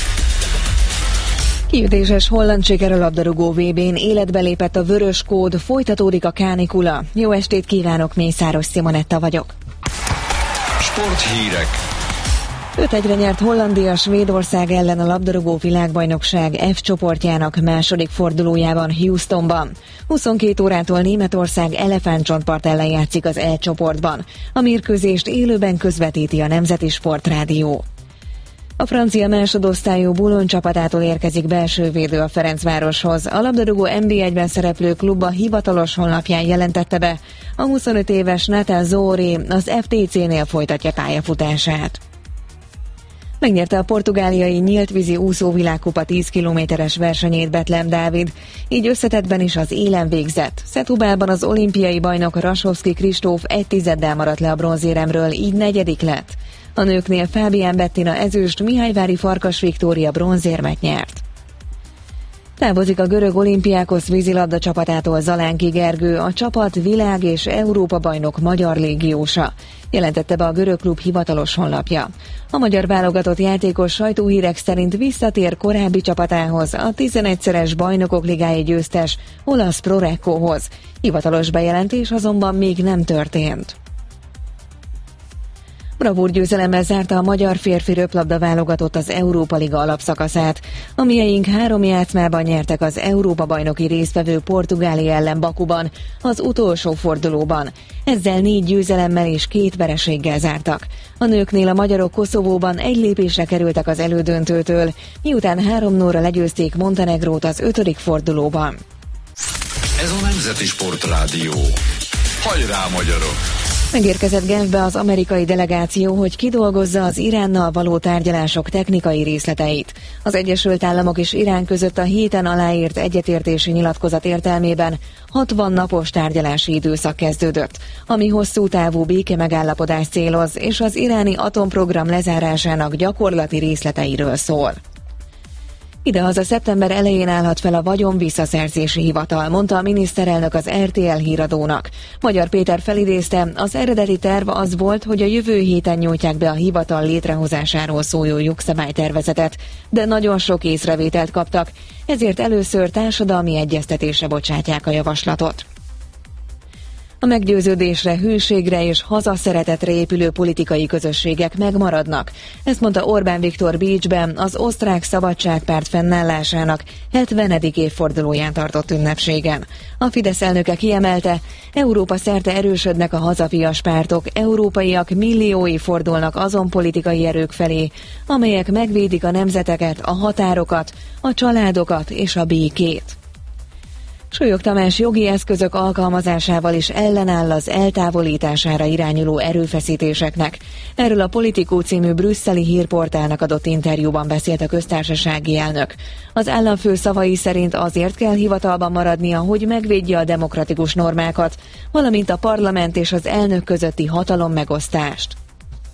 Kiütéses holland siker a labdarúgó VB-n, életbe lépett a vörös kód, folytatódik a kánikula. Jó estét kívánok, Mészáros Simonetta vagyok. Sporthírek. 5-1-re nyert Hollandia Svédország ellen a labdarúgó világbajnokság F csoportjának második fordulójában Houstonban. 22 órától Németország Elefántcsontpart ellen játszik az E csoportban. A mérkőzést élőben közvetíti a Nemzeti Sport Rádió. A francia másodosztályú Boulogne csapatától érkezik belső védő a Ferencvároshoz. A labdarúgó NB1-ben szereplő klub a hivatalos honlapján jelentette be. A 25 éves Nathan Zohori az FTC-nél folytatja pályafutását. Megnyerte a portugáliai nyíltvízi úszóvilágkupa 10 kilométeres versenyét Betlehem Dávid, így összetettben is az élen végzett. Setubában az olimpiai bajnok Rasovszki Kristóf 1/10 maradt le a bronzéremről, így negyedik lett. A nőknél Fábián Bettina ezüst, Mihályvári Farkas Viktória bronzérmet nyert. Távozik a görög Olimpiákosz vízilabda csapatától Zalánki Gergő, a csapat világ- és Európa-bajnok magyar légiósa, jelentette be a görög klub hivatalos honlapja. A magyar válogatott játékos sajtóhírek szerint visszatér korábbi csapatához, a 11-szeres bajnokok ligája győztes olasz Prorekkóhoz. Hivatalos bejelentés azonban még nem történt. Bravúrgyőzelemmel zárta a magyar férfi röplabda válogatott az Európa Liga alapszakaszát. A mieink 3 játszmában nyertek az Európa-bajnoki résztvevő Portugália ellen Bakuban, az utolsó fordulóban. Ezzel 4 győzelemmel és 2 vereséggel zártak. A nőknél a magyarok Koszovóban egy lépésre kerültek az elődöntőtől, miután 3-0-ra legyőzték Montenegrót az 5. fordulóban. Ez a Nemzeti Sport Rádió. Hajrá, magyarok! Megérkezett Genfbe az amerikai delegáció, hogy kidolgozza az Iránnal való tárgyalások technikai részleteit. Az Egyesült Államok és Irán között a héten aláírt egyetértési nyilatkozat értelmében 60 napos tárgyalási időszak kezdődött, ami hosszú távú békemegállapodást céloz, és az iráni atomprogram lezárásának gyakorlati részleteiről szól. Idehaza szeptember elején állhat fel a vagyon visszaszerzési hivatal, mondta a miniszterelnök az RTL híradónak. Magyar Péter felidézte, az eredeti terv az volt, hogy a jövő héten nyújtják be a hivatal létrehozásáról szóló jogszabálytervezetet, de nagyon sok észrevételt kaptak, ezért először társadalmi egyeztetésre bocsátják a javaslatot. A meggyőződésre, hűségre és hazaszeretetre épülő politikai közösségek megmaradnak. Ezt mondta Orbán Viktor Bécsben az osztrák szabadságpárt fennállásának 70. évfordulóján tartott ünnepségen. A Fidesz elnöke kiemelte, Európa szerte erősödnek a hazafias pártok, európaiak milliói fordulnak azon politikai erők felé, amelyek megvédik a nemzeteket, a határokat, a családokat és a békét. Súlyog Tamás jogi eszközök alkalmazásával is ellenáll az eltávolítására irányuló erőfeszítéseknek. Erről a Politikó című brüsszeli hírportálnak adott interjúban beszélt a köztársasági elnök. Az államfő szavai szerint azért kell hivatalban maradnia, hogy megvédje a demokratikus normákat, valamint a parlament és az elnök közötti hatalommegosztást.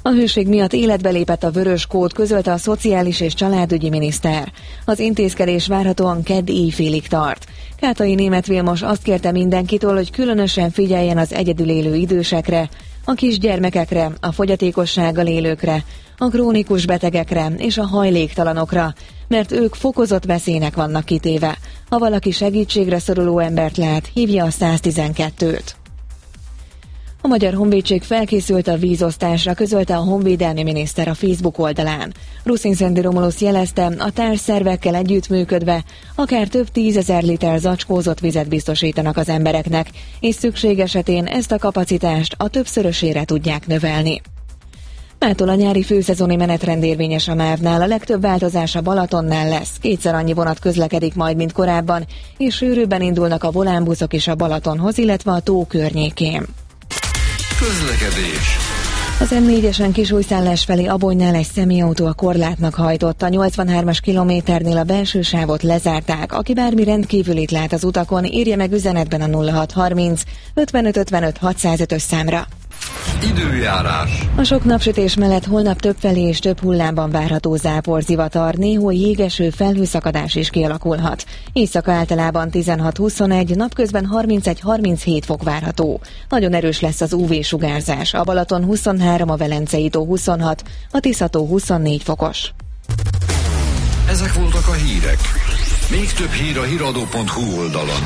A hőség miatt életbe lépett a vörös kód, közölte a szociális és családügyi miniszter. Az intézkedés várhatóan kedd éjfélig tart. Kátai Németh Vilmos azt kérte mindenkitől, hogy különösen figyeljen az egyedül élő idősekre, a kisgyermekekre, a fogyatékossággal élőkre, a krónikus betegekre és a hajléktalanokra, mert ők fokozott veszélynek vannak kitéve. Ha valaki segítségre szoruló embert lát, hívja a 112-t. A Magyar Honvédség felkészült a vízosztásra, közölte a honvédelmi miniszter a Facebook oldalán. Ruszinszendi Romulusz jelezte, a társszervekkel együttműködve akár több 10 000 liter zacskózott vizet biztosítanak az embereknek, és szükség esetén ezt a kapacitást a többszörösére tudják növelni. Mától a nyári főszezoni menetrend érvényes a MÁV-nál, a legtöbb változás a Balatonnál lesz. 2-szer annyi vonat közlekedik majd, mint korábban, és sűrűbben indulnak a volánbuszok is a Balatonhoz, illetve a tó környékén. Közlekedés. Az M4-esen Kisújszállás felé Abonynál egy személyautó a korlátnak hajtott. A 83-as kilométernél a belső sávot lezárták. Aki bármi rendkívülit lát az utakon, írja meg üzenetben a 0630 55 55 605-ös számra. Időjárás. A sok napsütés mellett holnap többfelé és több hullámban várható záporzivatar, néhol jégeső, felhőszakadás is kialakulhat. Éjszaka általában 16-21, napközben 31-37 fok várható. Nagyon erős lesz az UV-sugárzás. A Balaton 23, a Velencei tó 26, a Tisza-tó 24 fokos. Ezek voltak a hírek. Még több hír a hiradó.hu oldalon.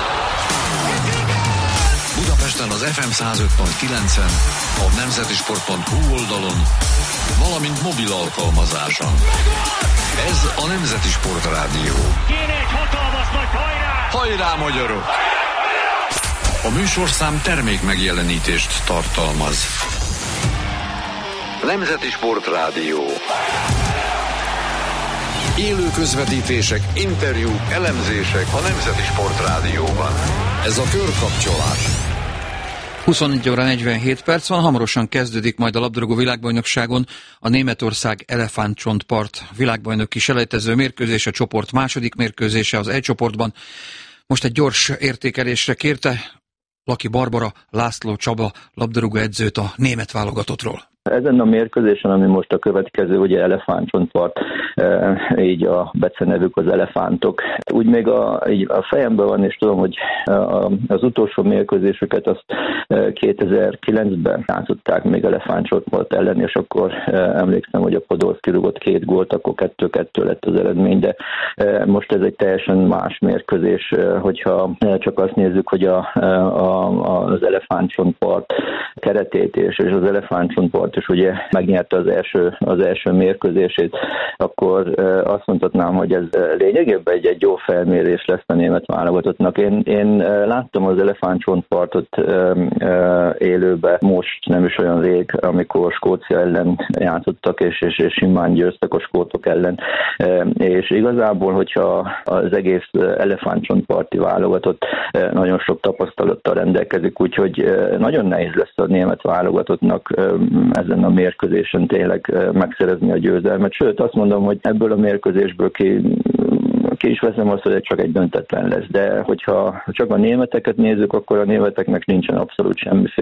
Budapesten az FM 105.9-en, a nemzetisport.hu oldalon, valamint mobil alkalmazáson. Ez a Nemzeti Sport Rádió. Kéne egy hatalmas nagy hajrá! Hajrá, magyarok! A műsorszám termék megjelenítést tartalmaz. Nemzeti Sport Rádió. Élő közvetítések, interjúk, elemzések a Nemzeti Sport Rádióban. Ez a körkapcsolás. 21 óra 47 perc van, hamarosan kezdődik majd a labdarúgó világbajnokságon a Németország elefántcsontpart világbajnoki selejtező mérkőzés, a csoport második mérkőzése az E csoportban. Most egy gyors értékelésre kérte Laki Barbara László Csaba labdarúgó edzőt a német válogatottról. Ezen a mérkőzésen, ami most a következő, ugye elefántcsontpart, így a becenevük az elefántok. Úgy még így a fejemben van, és tudom, hogy az utolsó mérkőzésüket azt 2009-ben játszották még elefántcsontpart ellen, és akkor emlékszem, hogy a Podolszki rúgott 2 gólt, akkor 2-2 lett az eredmény, de most ez egy teljesen más mérkőzés, hogyha csak azt nézzük, hogy az elefántcsontpart keretét és az elefántcsontpart és ugye megnyerte az első mérkőzését, akkor azt mondhatnám, hogy ez lényegében egy jó felmérés lesz a német válogatottnak. Én láttam az elefántcsontpartot élőbe most nem is olyan rég, amikor Skócia ellen játszottak, és simán győztek a skótok ellen. És igazából, hogyha az egész elefántcsontparti válogatott nagyon sok tapasztalattal rendelkezik, úgyhogy nagyon nehéz lesz a német válogatottnak ezen a mérkőzésen tényleg megszerezni a győzelmet. Sőt, azt mondom, hogy ebből a mérkőzésből ki is veszem azt, hogy csak egy döntetlen lesz. De hogyha csak a németeket nézzük, akkor a németeknek nincsen abszolút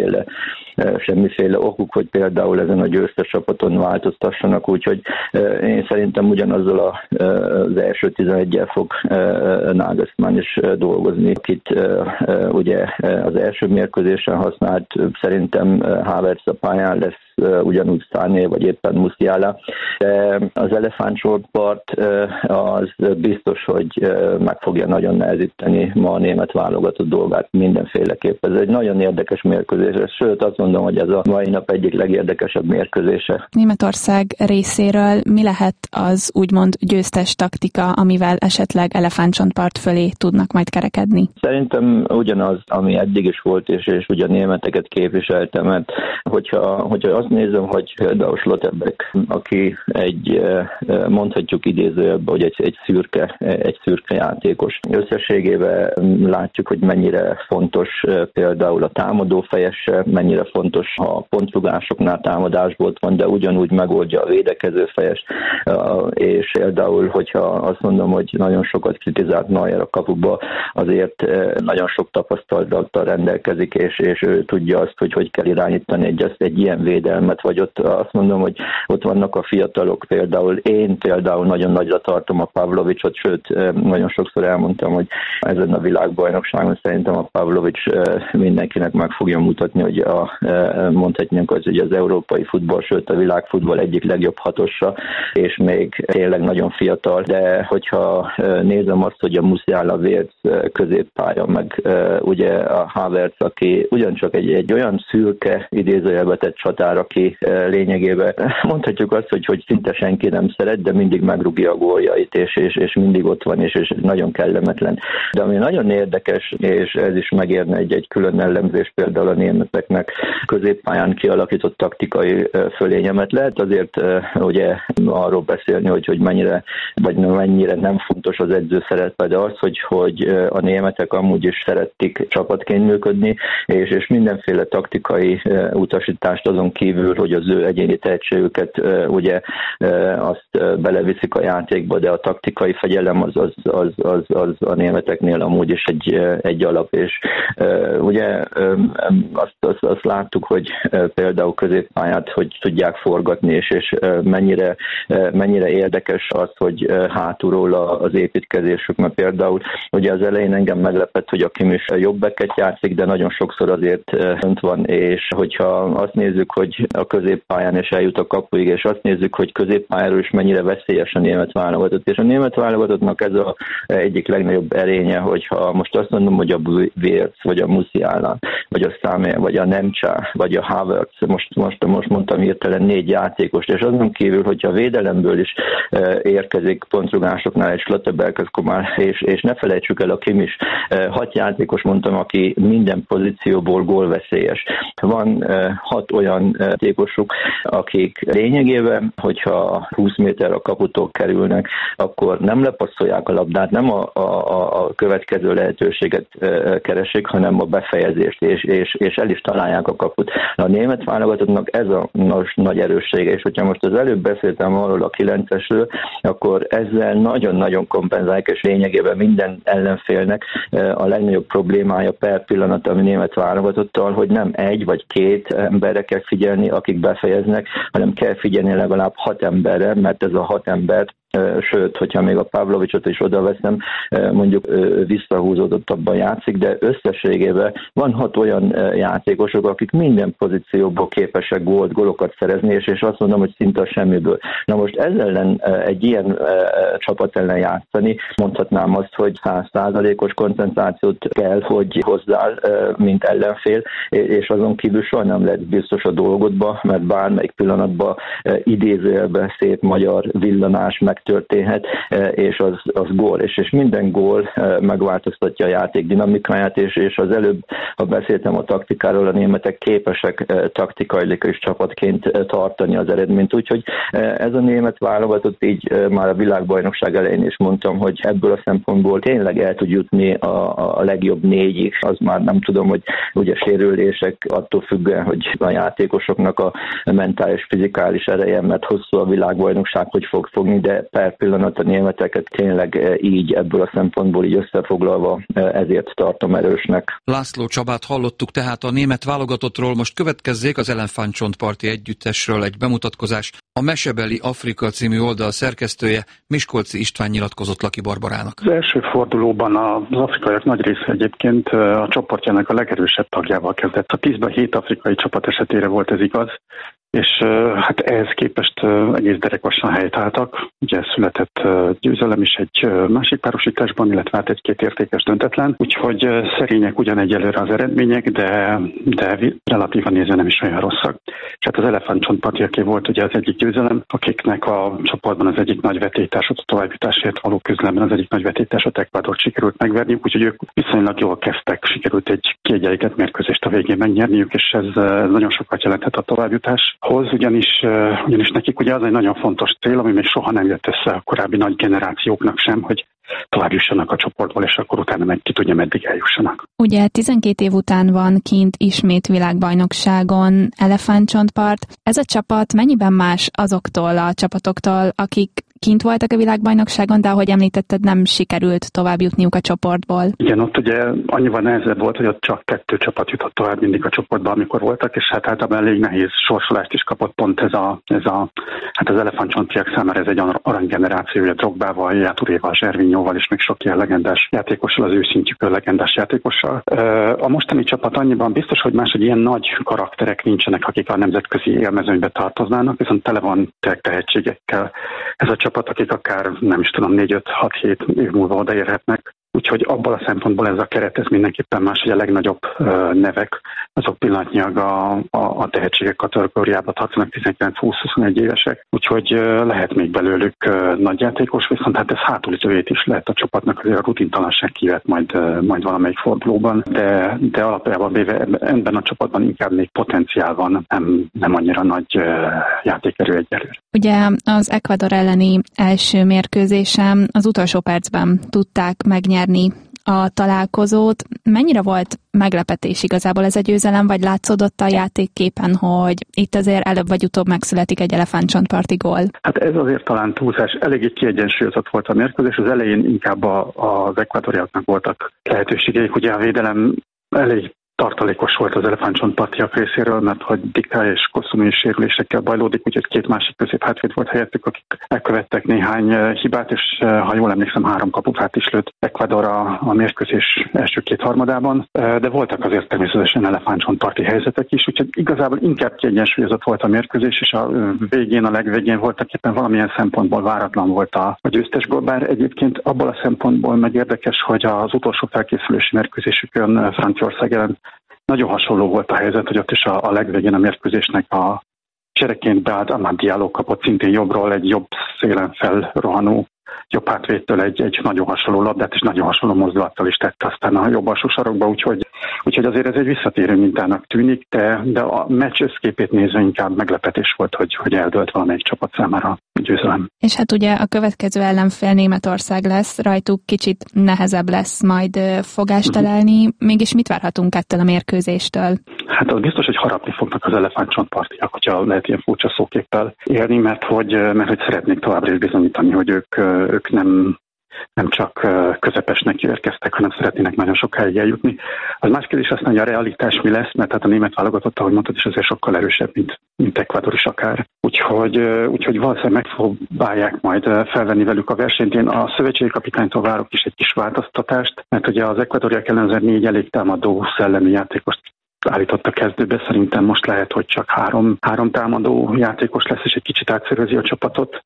semmiféle okuk, hogy például ezen a győztes csapaton változtassanak, úgyhogy én szerintem ugyanazzal az első 11-el fog Nagelsmann is dolgozni, akit ugye az első mérkőzésen használt, szerintem Havertz a pályán lesz, ugyanúgy Sané, vagy éppen Musiala. De az elefántcsontpart az biztos, hogy meg fogja nagyon nehezíteni ma a német válogatott dolgát mindenféleképp. Ez egy nagyon érdekes mérkőzés, sőt azt mondom, hogy ez a mai nap egyik legérdekesebb mérkőzése. Németország részéről mi lehet az úgymond győztes taktika, amivel esetleg elefántcsontpart fölé tudnak majd kerekedni? Szerintem ugyanaz, ami eddig is volt, és ugye a németeket képviselte, mert hogyha azt nézem, hogy például Schlotterbeck, aki mondhatjuk idézőjelben, hogy egy szürke játékos. Összességében látjuk, hogy mennyire fontos például a támadó fejese, mennyire fontos, ha pontrugásoknál támadásból van, de ugyanúgy megoldja a védekező fejes, és például, hogyha azt mondom, hogy nagyon sokat kritizált Neuer a kapuba, azért nagyon sok tapasztalattal rendelkezik, és ő tudja azt, hogy kell irányítani egy ilyen védelmet, figyelmet, vagy ott azt mondom, hogy ott vannak a fiatalok, én például nagyon nagyra tartom a Pavlovicsot, sőt, nagyon sokszor elmondtam, hogy ezen a világbajnokságon szerintem a Pavlovics mindenkinek meg fogja mutatni, hogy mondhatnánk az, hogy az európai futball, sőt a világfutball egyik legjobb hatosa, és még tényleg nagyon fiatal, de hogyha nézem azt, hogy a Musiala, Wirtz középpálya, meg ugye a Havertz, aki ugyancsak egy olyan szürke idézőjelbe tett csatár, aki lényegében mondhatjuk azt, hogy szinte senki nem szeret, de mindig megrúgja a góljait, és mindig ott van, és nagyon kellemetlen. De ami nagyon érdekes, és ez is megérne egy külön ellenzés például a németeknek középpályán kialakított taktikai fölényemet. Lehet azért ugye arról beszélni, hogy mennyire nem fontos az edző szerepe, de az, hogy a németek amúgy is szerették csapatként működni, és mindenféle taktikai utasítást azon kívül, hogy az ő egyéni tehetségüket ugye azt beleviszik a játékba, de a taktikai fegyelem az a németeknél amúgy is egy alap, és ugye azt láttuk, hogy például középpályát hogy tudják forgatni, és mennyire érdekes az, hogy hátulról az építkezésük, mert például ugye az elején engem meglepett, hogy a Kimmich jobbeket játszik, de nagyon sokszor azért önt van, és hogyha azt nézzük, hogy a középpályán is eljut a kapuig, és azt nézzük, hogy középpályáról is mennyire veszélyes a német válogatott, és a német válogatottnak ez az egyik legnagyobb erénye, hogyha most azt mondom, hogy a Wirtz, vagy a Musiala, vagy a Samé, vagy a Nemca, vagy a Havertz, most mondtam hirtelen 4 játékost, és azon kívül, hogyha a védelemből is érkezik pontrugásoknál egy Schlotterbeck, és ne felejtsük el a Kimmich 6 játékos mondtam, aki minden pozícióból gólveszélyes. Van 6 olyan játékosuk, akik lényegében, hogyha 20 méter a kaputól kerülnek, akkor nem lepasszolják a labdát, nem a következő lehetőséget keresik, hanem a befejezést, és el is találják a kaput. A német válogatottnak ez a nagy erőssége, és hogyha most az előbb beszéltem arról a 9-esről, akkor ezzel nagyon-nagyon kompenzálják, és lényegében minden ellenfélnek a legnagyobb problémája per pillanat a német válogatottal, hogy nem 1 vagy 2 emberre kell figyelni, akik befejeznek, hanem kell figyelni legalább 6 emberre, mert ez a 6 ember, sőt, hogyha még a Pavlovicsot is odaveszem, mondjuk visszahúzódottabban játszik, de összességében van 6 olyan játékosok, akik minden pozícióból képesek gólokat szerezni, és azt mondom, hogy szinte a semmiből. Na most ezzel ellen egy ilyen csapat ellen játszani, mondhatnám azt, hogy 100%-os koncentrációt kell, hogy hozzál, mint ellenfél, és azon kívül soha nem lehet biztos a dolgodba, mert bármelyik pillanatban idézőjelben szép magyar villanás megtörténhet, és az gól, és minden gól megváltoztatja a játék dinamikáját, és az előbb, ha beszéltem a taktikáról, a németek képesek taktikailag és csapatként tartani az eredményt, úgyhogy ez a német válogatott, így már a világbajnokság elején is mondtam, hogy ebből a szempontból tényleg el tud jutni a legjobb 4-ig, az már nem tudom, hogy ugye sérülések attól függően, hogy a játékosoknak a mentális, fizikális ereje, mert hosszú a világbajnokság, hogy fog fogni, de per pillanat a németeket tényleg így ebből a szempontból így összefoglalva ezért tartom erősnek. László Csabát hallottuk tehát a német válogatottról, most következzék az elefántcsontparti együttesről egy bemutatkozás. A Mesebeli Afrika című oldal szerkesztője Miskolci István nyilatkozott Laki Barbarának. Az első fordulóban az afrikaiak nagy része egyébként a csoportjának a legerősebb tagjával kezdett. A 10-ben 7 afrikai csapat esetére volt ez igaz, és hát ehhez képest egész derekvasan helytáltak. Ugye született győzelem is egy másik párosításban, illetve hát egy-két értékes döntetlen. Úgyhogy szerények ugyan egyelőre az eredmények, de relatívan nézve nem is olyan rosszak. És hát az elefántcsontpartiaké volt ugye az egyik győzelem, akiknek a csoportban az egyik nagy vetélytársat, a továbbjutásért való küzdelemben az egyik nagy vetélytársat, Ecuadort sikerült megverni, úgyhogy ők viszonylag jól kezdtek, sikerült egy kiegyenlített mérkőzést a végén megnyerniük, és ez nagyon sokat jelentett a továbbjutáshoz, ugyanis nekik ugye az egy nagyon fontos cél, ami még soha nem jött össze a korábbi nagy generációknak sem, hogy tovább jussanak a csoportból, és akkor utána meg ki tudja, meddig eljussanak. Ugye 12 év után van kint ismét világbajnokságon elefántcsontpart. Ez a csapat mennyiben más azoktól a csapatoktól, akik kint voltak a világbajnokságon, de ahogy említetted, nem sikerült tovább jutniuk a csoportból. Igen, ott ugye annyival nehezebb volt, hogy ott csak 2 csapat jutott tovább mindig a csoportba, amikor voltak, és hát általában elég nehéz sorsolást is kapott pont hát az elefántcsontpiak számára ez egy aranygenerációja Drogbával, Yaya Touréval, Zservinjóval és még sok ilyen legendás játékossal, az ő szintjükön legendás játékossal. A mostani csapat annyiban biztos, hogy máshogy ilyen nagy karakterek nincsenek, akik a nemzetközi élmezőnybe tartoznának, viszont tele van tehetségekkel. Ez a csapat, akik akár nem is tudom 4-5-6-7 év múlva odaérhetnek. Úgyhogy abból a szempontból ez a keret, ez mindenképpen más, hogy a legnagyobb nevek, azok pillanatnyilag a tehetségek kategóriába tartanak, 19-20-21 évesek. Úgyhogy lehet még belőlük nagy játékos, viszont hát ez hátulütőjét is lehet a csapatnak, azért a rutintalanság kivett majd valamelyik fordulóban, de alapjában véve ebben a csapatban inkább még potenciál van, nem annyira nagy játékerő egyelőre. Ugye az Ecuador elleni első mérkőzésem az utolsó percben tudták megnyerni a találkozót. Mennyire volt meglepetés igazából ez a győzelem, vagy látszódott a játékképen, hogy itt azért előbb vagy utóbb megszületik egy elefántcsontparti gól? Hát ez azért talán túlzás. Eléggé kiegyensúlyozott volt a mérkőzés. Az elején inkább az ekvadoriaknak voltak lehetőségeik. Ugye a védelem elég tartalékos volt az elefántcsontpartiak részéről, mert hogy Dika és Koszumi is sérülésekkel bajlódik, úgyhogy 2 másik középhátvéd volt helyettük, akik elkövettek néhány hibát, és ha jól emlékszem, 3 kapufát is lőtt Ecuador a mérkőzés első 2/3-ában, de voltak azért természetesen elefántcsontparti helyzetek is, úgyhogy igazából inkább kiegyensúlyozott volt a mérkőzés, és a legvégén voltak éppen valamilyen szempontból váratlan volt a győztes gól, bár egyébként abból a szempontból meg érdekes, hogy az utolsó felkészülési mérkőzésükön Franciaország ellen nagyon hasonló volt a helyzet, hogy ott is a legvégén a mérkőzésnek a csereként beállt Amad Diallo kapott szintén jobbról egy jobb szélen felrohanó jobb hátvédtől egy nagyon hasonló labdát és nagyon hasonló mozdulattal is tett aztán a jobb alsó sarokba, úgyhogy azért ez egy visszatérő mintának tűnik, de a meccs összképét nézve inkább meglepetés volt, hogy eldőlt valamelyik csapat számára a győzelem. És hát ugye a következő ellenfél Németország lesz, rajtuk kicsit nehezebb lesz majd fogást találni. Mégis mit várhatunk ettől a mérkőzéstől? Hát az biztos, hogy harapni fognak az elefántcsontpartiak, hogyha lehet ilyen furcsa szóképpel élni, mert hogy szeretnék továbbra is bizonyítani, hogy ők nem csak közepesnek érkeztek, hanem szeretnének nagyon sokáig eljutni. Az más kérdés aztán, hogy a realitás mi lesz, mert hát a német válogatott, ahogy mondtad, is azért sokkal erősebb, mint Ecuador is akár. Úgyhogy valószínűleg megpróbálják majd felvenni velük a versenyt. Én a szövetségi kapitánytól várok is egy kis változtatást, mert ugye az ekvadoriak ellen 4 elég támadó szellemi játékost állított a kezdőbe, szerintem most lehet, hogy csak három támadó játékos lesz, és egy kicsit átszervezi a csapatot.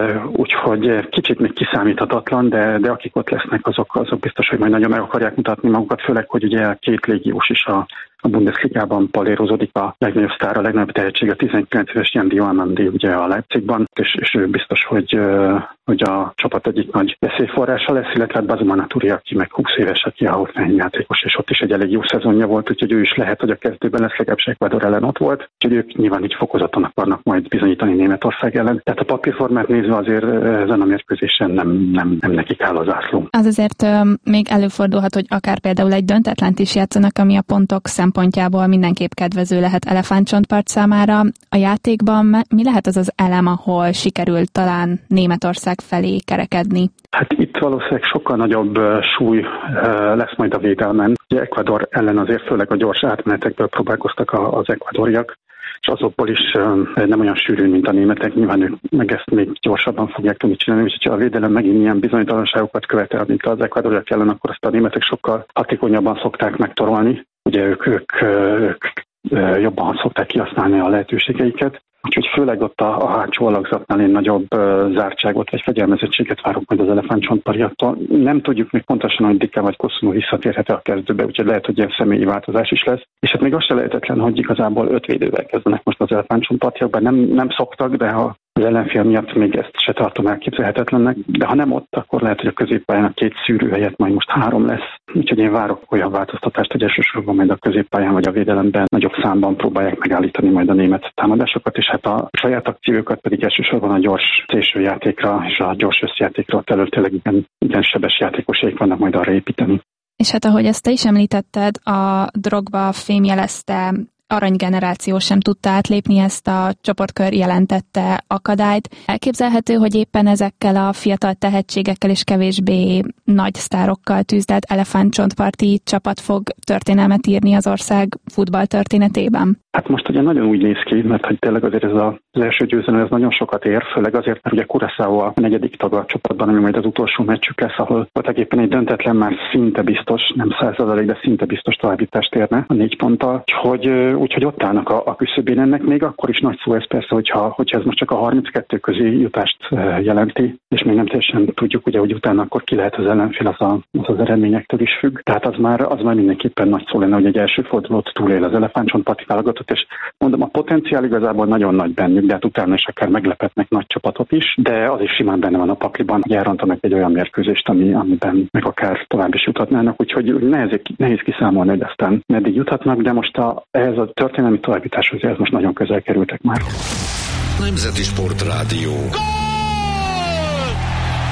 Úgyhogy kicsit még kiszámíthatatlan, de akik ott lesznek, azok biztos, hogy majd nagyon meg akarják mutatni magukat, főleg, hogy ugye 2 légiós is a Bundesligában palérozódik, a legnagyobb sztár, a legnagyobb tehetség, a 19 éves Jan Diomandi ugye a Leipzigban, és ő biztos, hogy a csapat egyik nagy veszélyforrása lesz, illetve Bazumana Touré, aki meg 20 éves, aki a Hoffenheim játékos, és ott is egy elég jó szezonja volt, úgyhogy ő is lehet, hogy a kezdőben lesz, legalábbis Ecuador ellen ott volt, úgyhogy ők nyilván így fokozaton akarnak majd bizonyítani Németország ellen. Tehát a papírformát nézve azért ezen a mérkőzésen nem nekik áll az zászló. Az azért még előfordulhat, hogy akár például egy döntetlent is játszanak, ami a pontok szempontjából mindenképp kedvező lehet elefántcsontpart számára. A játékban mi lehet az elem, ahol sikerül talán Németország felé kerekedni? Hát itt valószínűleg sokkal nagyobb súly lesz majd a védelmen. Ugye Ecuador ellen azért főleg a gyors átmenetekből próbálkoztak az ekvadoriak, és azokból is nem olyan sűrűn, mint a németek. Nyilván ők meg ezt még gyorsabban fogják tudni csinálni, és ha a védelem megint ilyen bizonytalanságokat követel, mint az ekvadoriak ellen, akkor azt a németek sokkal hatékonyabban szokták megtorolni. Ugye ők jobban szokták kihasználni a lehetőségeiket. Úgyhogy főleg ott a hátsó alakzatnál én nagyobb zártságot vagy fegyelmezettséget várok majd az elefántcsontpariaktól. Nem tudjuk még pontosan, hogy Dika vagy Koszumi visszatérhet a kezdőbe, úgyhogy lehet, hogy ilyen személyi változás is lesz. És hát még az se lehetetlen, hogy igazából 5 védővel kezdenek most az elefántcsontpariakban. Nem szoktak, de ha az ellenfél miatt még ezt se tartom elképzelhetetlennek, de ha nem ott, akkor lehet, hogy a középpályán a 2 szűrő helyett majd most 3 lesz. Úgyhogy én várok olyan változtatást, hogy elsősorban majd a középpályán vagy a védelemben nagyobb számban próbálják megállítani majd a német támadásokat, és hát a saját akciókat pedig elsősorban a gyors szélsőjátékra és a gyors összjátékra tényleg igen sebes játékosaik vannak majd arra építeni. És hát ahogy ezt te is említetted, a Drogba fémjelezte aranygeneráció sem tudta átlépni ezt a csoportkör jelentette akadályt. Elképzelhető, hogy éppen ezekkel a fiatal tehetségekkel és kevésbé nagy sztárokkal tűzdelt elefántcsontparti csapat fog történelmet írni az ország futball történetében? Hát most ugye nagyon úgy néz ki, mert hogy tényleg azért ez az első győzelem ez nagyon sokat ér, főleg azért, mert ugye Curaçao a 4. tag a csapatban, ami majd az utolsó meccsük lesz, ahol voltaképpen egy döntetlen már szinte biztos, nem 100%, de szinte biztos továbbítást érne a 4 ponttal. Úgyhogy ott állnak a küszöbén ennek, még akkor is nagy szó ez persze, hogyha ez most csak a 32 közé jutást jelenti, és még nem teljesen tudjuk, ugye, hogy utána akkor ki lehet az ellenfél, az eredményektől is függ. Tehát az már mindenképpen nagy szó lenne, hogy egy első fordulót túlél az elefántcsontparti válogatott, és mondom, a potenciál igazából nagyon nagy bennük, de hát utána is akár meglepetnek nagy csapatot is, de az is simán benne van a pakliban, hogy elrontanak egy olyan mérkőzést, amiben meg akár tovább is juthatnának, úgyhogy nehéz kiszámolni, hogy aztán meddig juthatnak, de most ehhez a történelmi továbbításhoz ez most nagyon közel kerültek már. Nemzeti Sportrádió. Gól!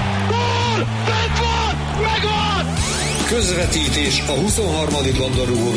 Gól! Megvan! Közvetítés a 23. labdarúgó